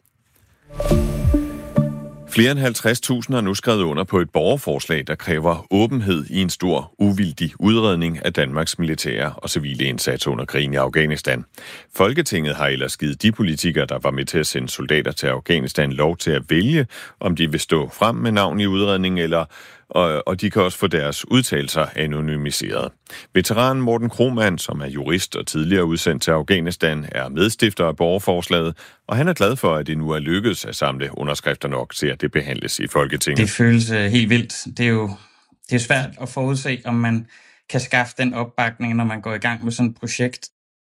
Flere end 50.000 har nu skrevet under på et borgerforslag, der kræver åbenhed i en stor, uvildig udredning af Danmarks militære og civile indsats under krigen i Afghanistan. Folketinget har ellers givet de politikere, der var med til at sende soldater til Afghanistan, lov til at vælge, om de vil stå frem med navn i udredningen, og de kan også få deres udtalelser anonymiseret. Veteranen Morten Krohmann, som er jurist og tidligere udsendt til Afghanistan, er medstifter af borgerforslaget, og han er glad for, at det nu er lykkedes at samle underskrifter nok til, at det behandles i Folketinget. Det føles helt vildt. Det er svært at forudse, om man kan skaffe den opbakning, når man går i gang med sådan et projekt.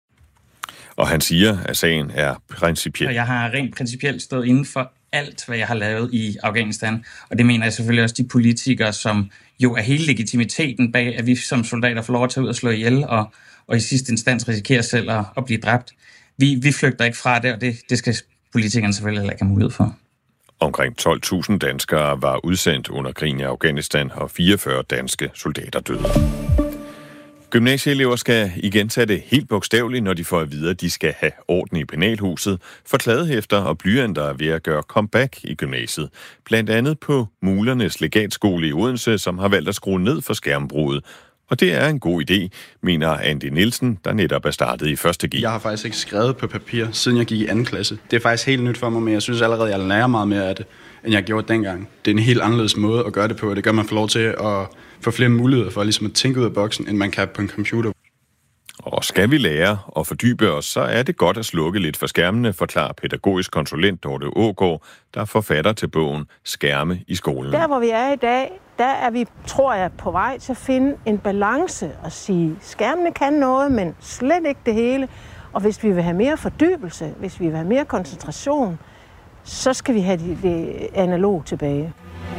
Og han siger, at sagen er principiel. Jeg har rent principielt stået inden for alt, hvad jeg har lavet i Afghanistan. Og det mener jeg selvfølgelig også de politikere, som jo er hele legitimiteten bag, at vi som soldater får lov at tage ud og slå ihjel, og i sidste instans risikerer selv at blive dræbt. Vi flygter ikke fra det, og det skal politikerne selvfølgelig heller ikke have mulighed for. Omkring 12.000 danskere var udsendt under krigen i Afghanistan, og 44 danske soldater døde. Gymnasieelever skal igen tage det helt bogstaveligt, når de får at vide, at de skal have orden i penalhuset, for kladehæfter og blyanter er ved at gøre comeback i gymnasiet. Blandt andet på Mulernes Legatskole i Odense, som har valgt at skrue ned for skærmbruget. Og det er en god idé, mener Andy Nielsen, der netop er startet i 1. G. Jeg har faktisk ikke skrevet på papir, siden jeg gik i 2. klasse. Det er faktisk helt nyt for mig, men jeg synes allerede, jeg lærer meget mere af det, end jeg gjorde dengang. Det er en helt anderledes måde at gøre det på, og det gør, man får lov til at få flere muligheder for ligesom at tænke ud af boksen, end man kan på en computer. Og skal vi lære og fordybe os, så er det godt at slukke lidt for skærmene, forklarer pædagogisk konsulent Dorte Aagaard, der er forfatter til bogen Skærme i skolen. Der, hvor vi er i dag, der er vi, tror jeg, på vej til at finde en balance og sige, skærmene kan noget, men slet ikke det hele. Og hvis vi vil have mere fordybelse, hvis vi vil have mere koncentration, så skal vi have det analog tilbage.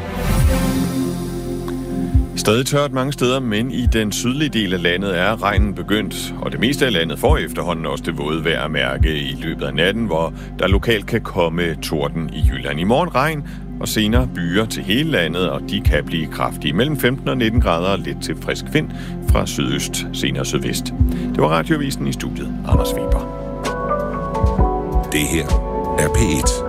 Stadig tørt mange steder, men i den sydlige del af landet er regnen begyndt, og det meste af landet får efterhånden også det våde vejr at mærke i løbet af natten, hvor der lokalt kan komme torden i Jylland. I morgen regn, og senere byer til hele landet, og de kan blive kraftige. Mellem 15 og 19 grader og lidt til frisk vind fra sydøst, senere sydvest. Det var Radioavisen i studiet. Anders Weber. Det her er P1.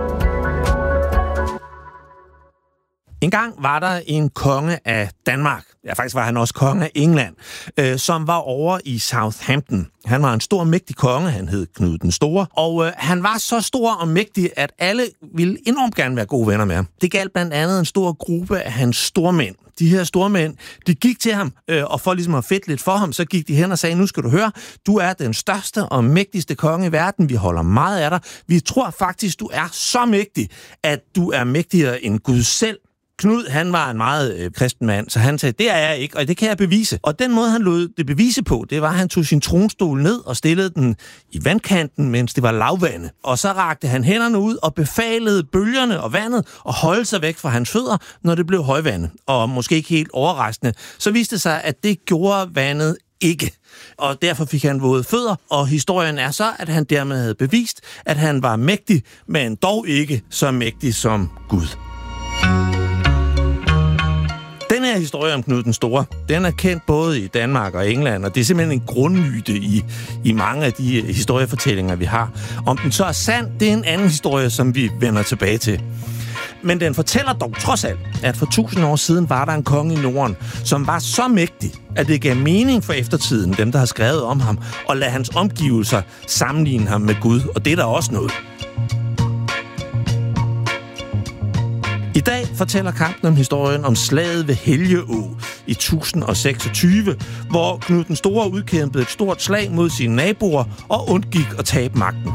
En gang var der en konge af Danmark, ja faktisk var han også konge af England, som var over i Southampton. Han var en stor og mægtig konge, han hed Knud den Store, og han var så stor og mægtig, at alle ville enormt gerne være gode venner med ham. Det galt blandt andet en stor gruppe af hans stormænd. De her stormænd, de gik til ham, og for ligesom at fedte lidt for ham, så gik de hen og sagde, nu skal du høre, du er den største og mægtigste konge i verden, vi holder meget af dig. Vi tror faktisk, du er så mægtig, at du er mægtigere end Gud selv. Knud, han var en meget kristen mand, så han sagde, det er jeg ikke, og det kan jeg bevise. Og den måde, han lod det bevise på, det var, at han tog sin tronstol ned og stillede den i vandkanten, mens det var lavvande. Og så rakte han hænderne ud og befalede bølgerne og vandet at holde sig væk fra hans fødder, når det blev højvande. Og måske ikke helt overraskende, så viste det sig, at det gjorde vandet ikke. Og derfor fik han våde fødder, og historien er så, at han dermed havde bevist, at han var mægtig, men dog ikke så mægtig som Gud. Den her historie om Knud den Store, den er kendt både i Danmark og England, og det er simpelthen en grundmyte i mange af de historiefortællinger, vi har. Om den så er sand, det er en anden historie, som vi vender tilbage til. Men den fortæller dog trods alt, at for 1000 år siden var der en konge i Norden, som var så mægtig, at det gav mening for eftertiden, dem der har skrevet om ham, og lade hans omgivelser sammenligne ham med Gud, og det er der også noget. I dag fortæller kampen om historien om slaget ved Helgeå i 1026, hvor Knud den Store udkæmpede et stort slag mod sine naboer og undgik at tabe magten.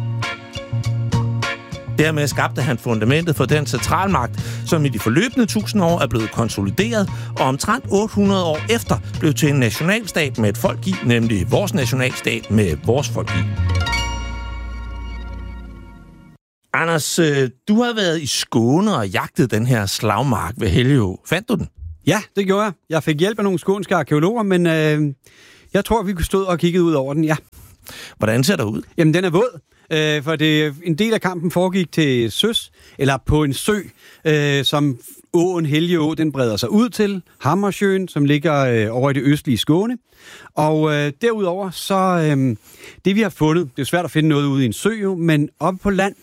Dermed skabte han fundamentet for den centralmagt, som i de forløbende 1000 år er blevet konsolideret, og omtrent 800 år efter blev til en nationalstat med et folk i, nemlig vores nationalstat med vores folk i. Anders, du har været i Skåne og jagtet den her slagmark ved Helgeå. Fandt du den? Ja, det gjorde jeg. Jeg fik hjælp af nogle skånske arkeologer, men jeg tror, vi kunne stå og kigge ud over den, ja. Hvordan ser det ud? Jamen, den er våd. For en del af kampen foregik til søs, eller på en sø, som åen Helgeå, den breder sig ud til. Hammersjøen, som ligger over i det østlige Skåne. Og derudover, så det vi har fundet, det er svært at finde noget ude i en sø jo, men oppe på land,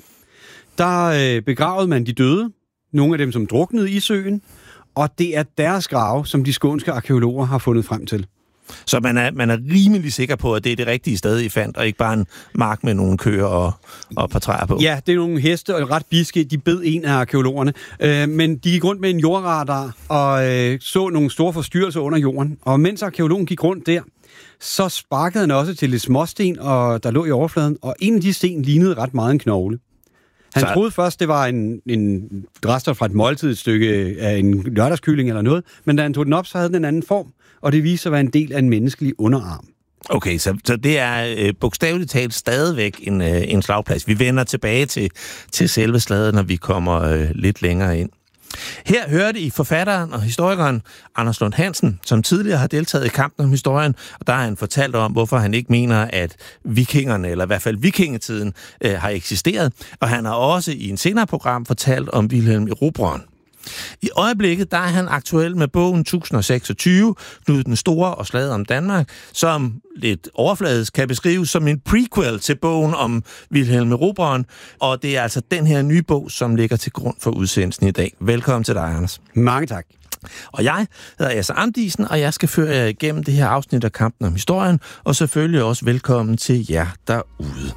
der begravede man de døde, nogle af dem, som druknede i søen, og det er deres grave, som de skånske arkeologer har fundet frem til. Så man er rimelig sikker på, at det er det rigtige sted, I fandt, og ikke bare en mark med nogle køer og et par træer på? Ja, det er nogle heste, og ret biske. De bed en af arkeologerne. Men de gik rundt med en jordradar og så nogle store forstyrrelser under jorden. Og mens arkeologen gik rundt der, så sparkede han også til lidt småsten, og der lå i overfladen, og en af de sten lignede ret meget en knogle. Han troede først, det var en rester fra et måltid, et stykke af en lørdagskylling eller noget, men da han tog den op, så havde den en anden form, og det viste sig at være en del af en menneskelig underarm. Okay, så det er bogstaveligt talt stadigvæk en slagplads. Vi vender tilbage til selve slaget, når vi kommer lidt længere ind. Her hørte I forfatteren og historikeren Anders Lund Hansen, som tidligere har deltaget i kampen om historien, og der har han fortalt om, hvorfor han ikke mener, at vikingerne, eller i hvert fald vikingetiden, har eksisteret. Og han har også i en senere program fortalt om Vilhelm Erobreren. I øjeblikket der er han aktuel med bogen 1026, Knud den Store og slaget om Danmark, som lidt overfladisk kan beskrives som en prequel til bogen om Vilhelm Erobreren, og det er altså den her nye bog, som ligger til grund for udsendelsen i dag. Velkommen til dig, Anders. Mange tak. Og jeg hedder Asser Amdisen, og jeg skal føre jer igennem det her afsnit af kampen om historien, og selvfølgelig også velkommen til jer derude.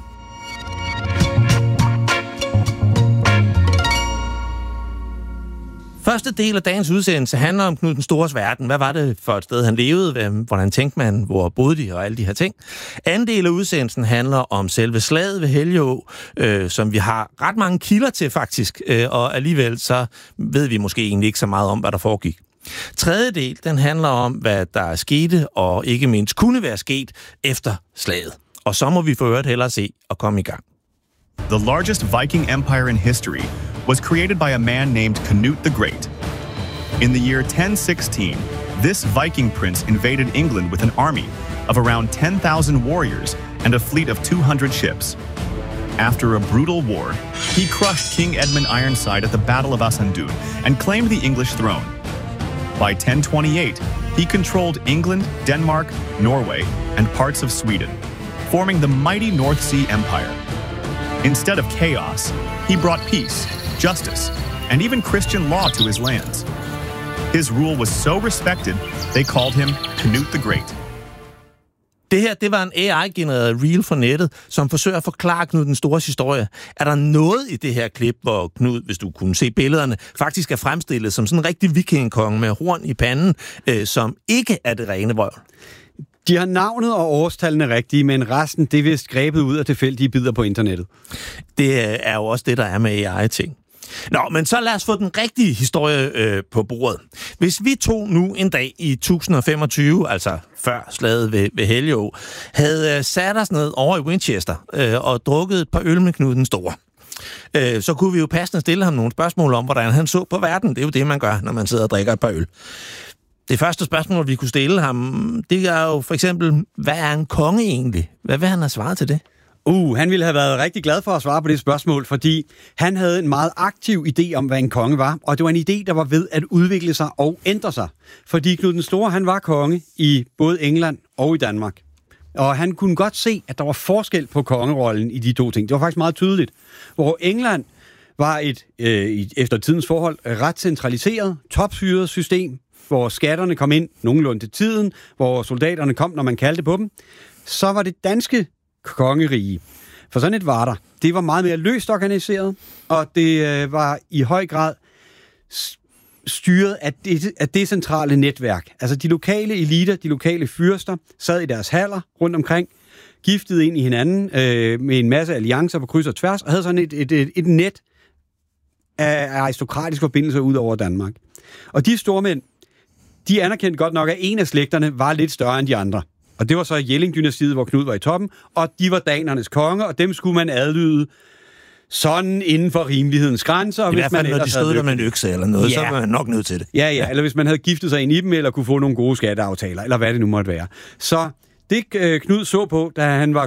Første del af dagens udsendelse handler om Knud den Stores verden. Hvad var det for et sted, han levede? Hvordan tænkte man? Hvor boede de? Og alle de her ting. Anden del af udsendelsen handler om selve slaget ved Helgeå, som vi har ret mange kilder til faktisk, og alligevel så ved vi måske egentlig ikke så meget om, hvad der foregik. Tredje del, den handler om, hvad der skete, og ikke mindst kunne være sket efter slaget. Og så må vi for øvrigt hellere se og komme i gang. The largest Viking empire in history was created by a man named Canute the Great. In the year 1016, this Viking prince invaded England with an army of around 10,000 warriors and a fleet of 200 ships. After a brutal war, he crushed King Edmund Ironside at the Battle of Asundun and claimed the English throne. By 1028, he controlled England, Denmark, Norway, and parts of Sweden, forming the mighty North Sea Empire. Instead of chaos, he brought peace, justice, and even Christian law to his lands. His rule was so respected, they called him Canute the Great. Det her, det var en AI-genereret reel fra nettet, som forsøger at forklare Knud den Stores historie. Er der noget i det her klip, hvor Knud, hvis du kunne se billederne, faktisk er fremstillet som sådan en rigtig vikingkonge med horn i panden, som ikke er det rene vrøvl? De har navnet og årstallene rigtige, men resten, det er vist grebet ud af tilfældige bidder på internettet. Det er jo også det, der er med AI-ting. Nå, men så lad os få den rigtige historie på bordet. Hvis vi tog nu en dag i 1025, altså før slaget ved Helgeå, havde sat os ned over i Winchester og drukket et par øl med Knud den Store, så kunne vi jo passende stille ham nogle spørgsmål om, hvordan han så på verden. Det er jo det, man gør, når man sidder og drikker et par øl. Det første spørgsmål, vi kunne stille ham, det er jo for eksempel, hvad er en konge egentlig? Hvad vil han have svaret til det? Han ville have været rigtig glad for at svare på det spørgsmål, fordi han havde en meget aktiv idé om, hvad en konge var, og det var en idé, der var ved at udvikle sig og ændre sig. Fordi Knud den Store, han var konge i både England og i Danmark. Og han kunne godt se, at der var forskel på kongerollen i de to ting. Det var faktisk meget tydeligt. Hvor England var et, efter tidens forhold, ret centraliseret, topstyret system, hvor skatterne kom ind nogenlunde til tiden, hvor soldaterne kom, når man kaldte på dem. Så var det danske kongerige. For sådan et var der. Det var meget mere løst organiseret, og det var i høj grad styret af decentrale netværk. Altså de lokale eliter, de lokale fyrster, sad i deres haller rundt omkring, giftede ind i hinanden med en masse alliancer på kryds og tværs, og havde sådan et net af aristokratiske forbindelser ud over Danmark. Og de stormænd, de anerkendte godt nok, at en af slægterne var lidt større end de andre. Og det var så Jelling-dynastiet, hvor Knud var i toppen, og de var danernes konge, og dem skulle man adlyde sådan inden for rimelighedens grænser. I hvert fald, når de stod der med en økse eller noget, så var man nok nødt til det. Ja, eller hvis man havde giftet sig ind i dem, eller kunne få nogle gode skatteaftaler, eller hvad det nu måtte være. Så det Knud så på, da han var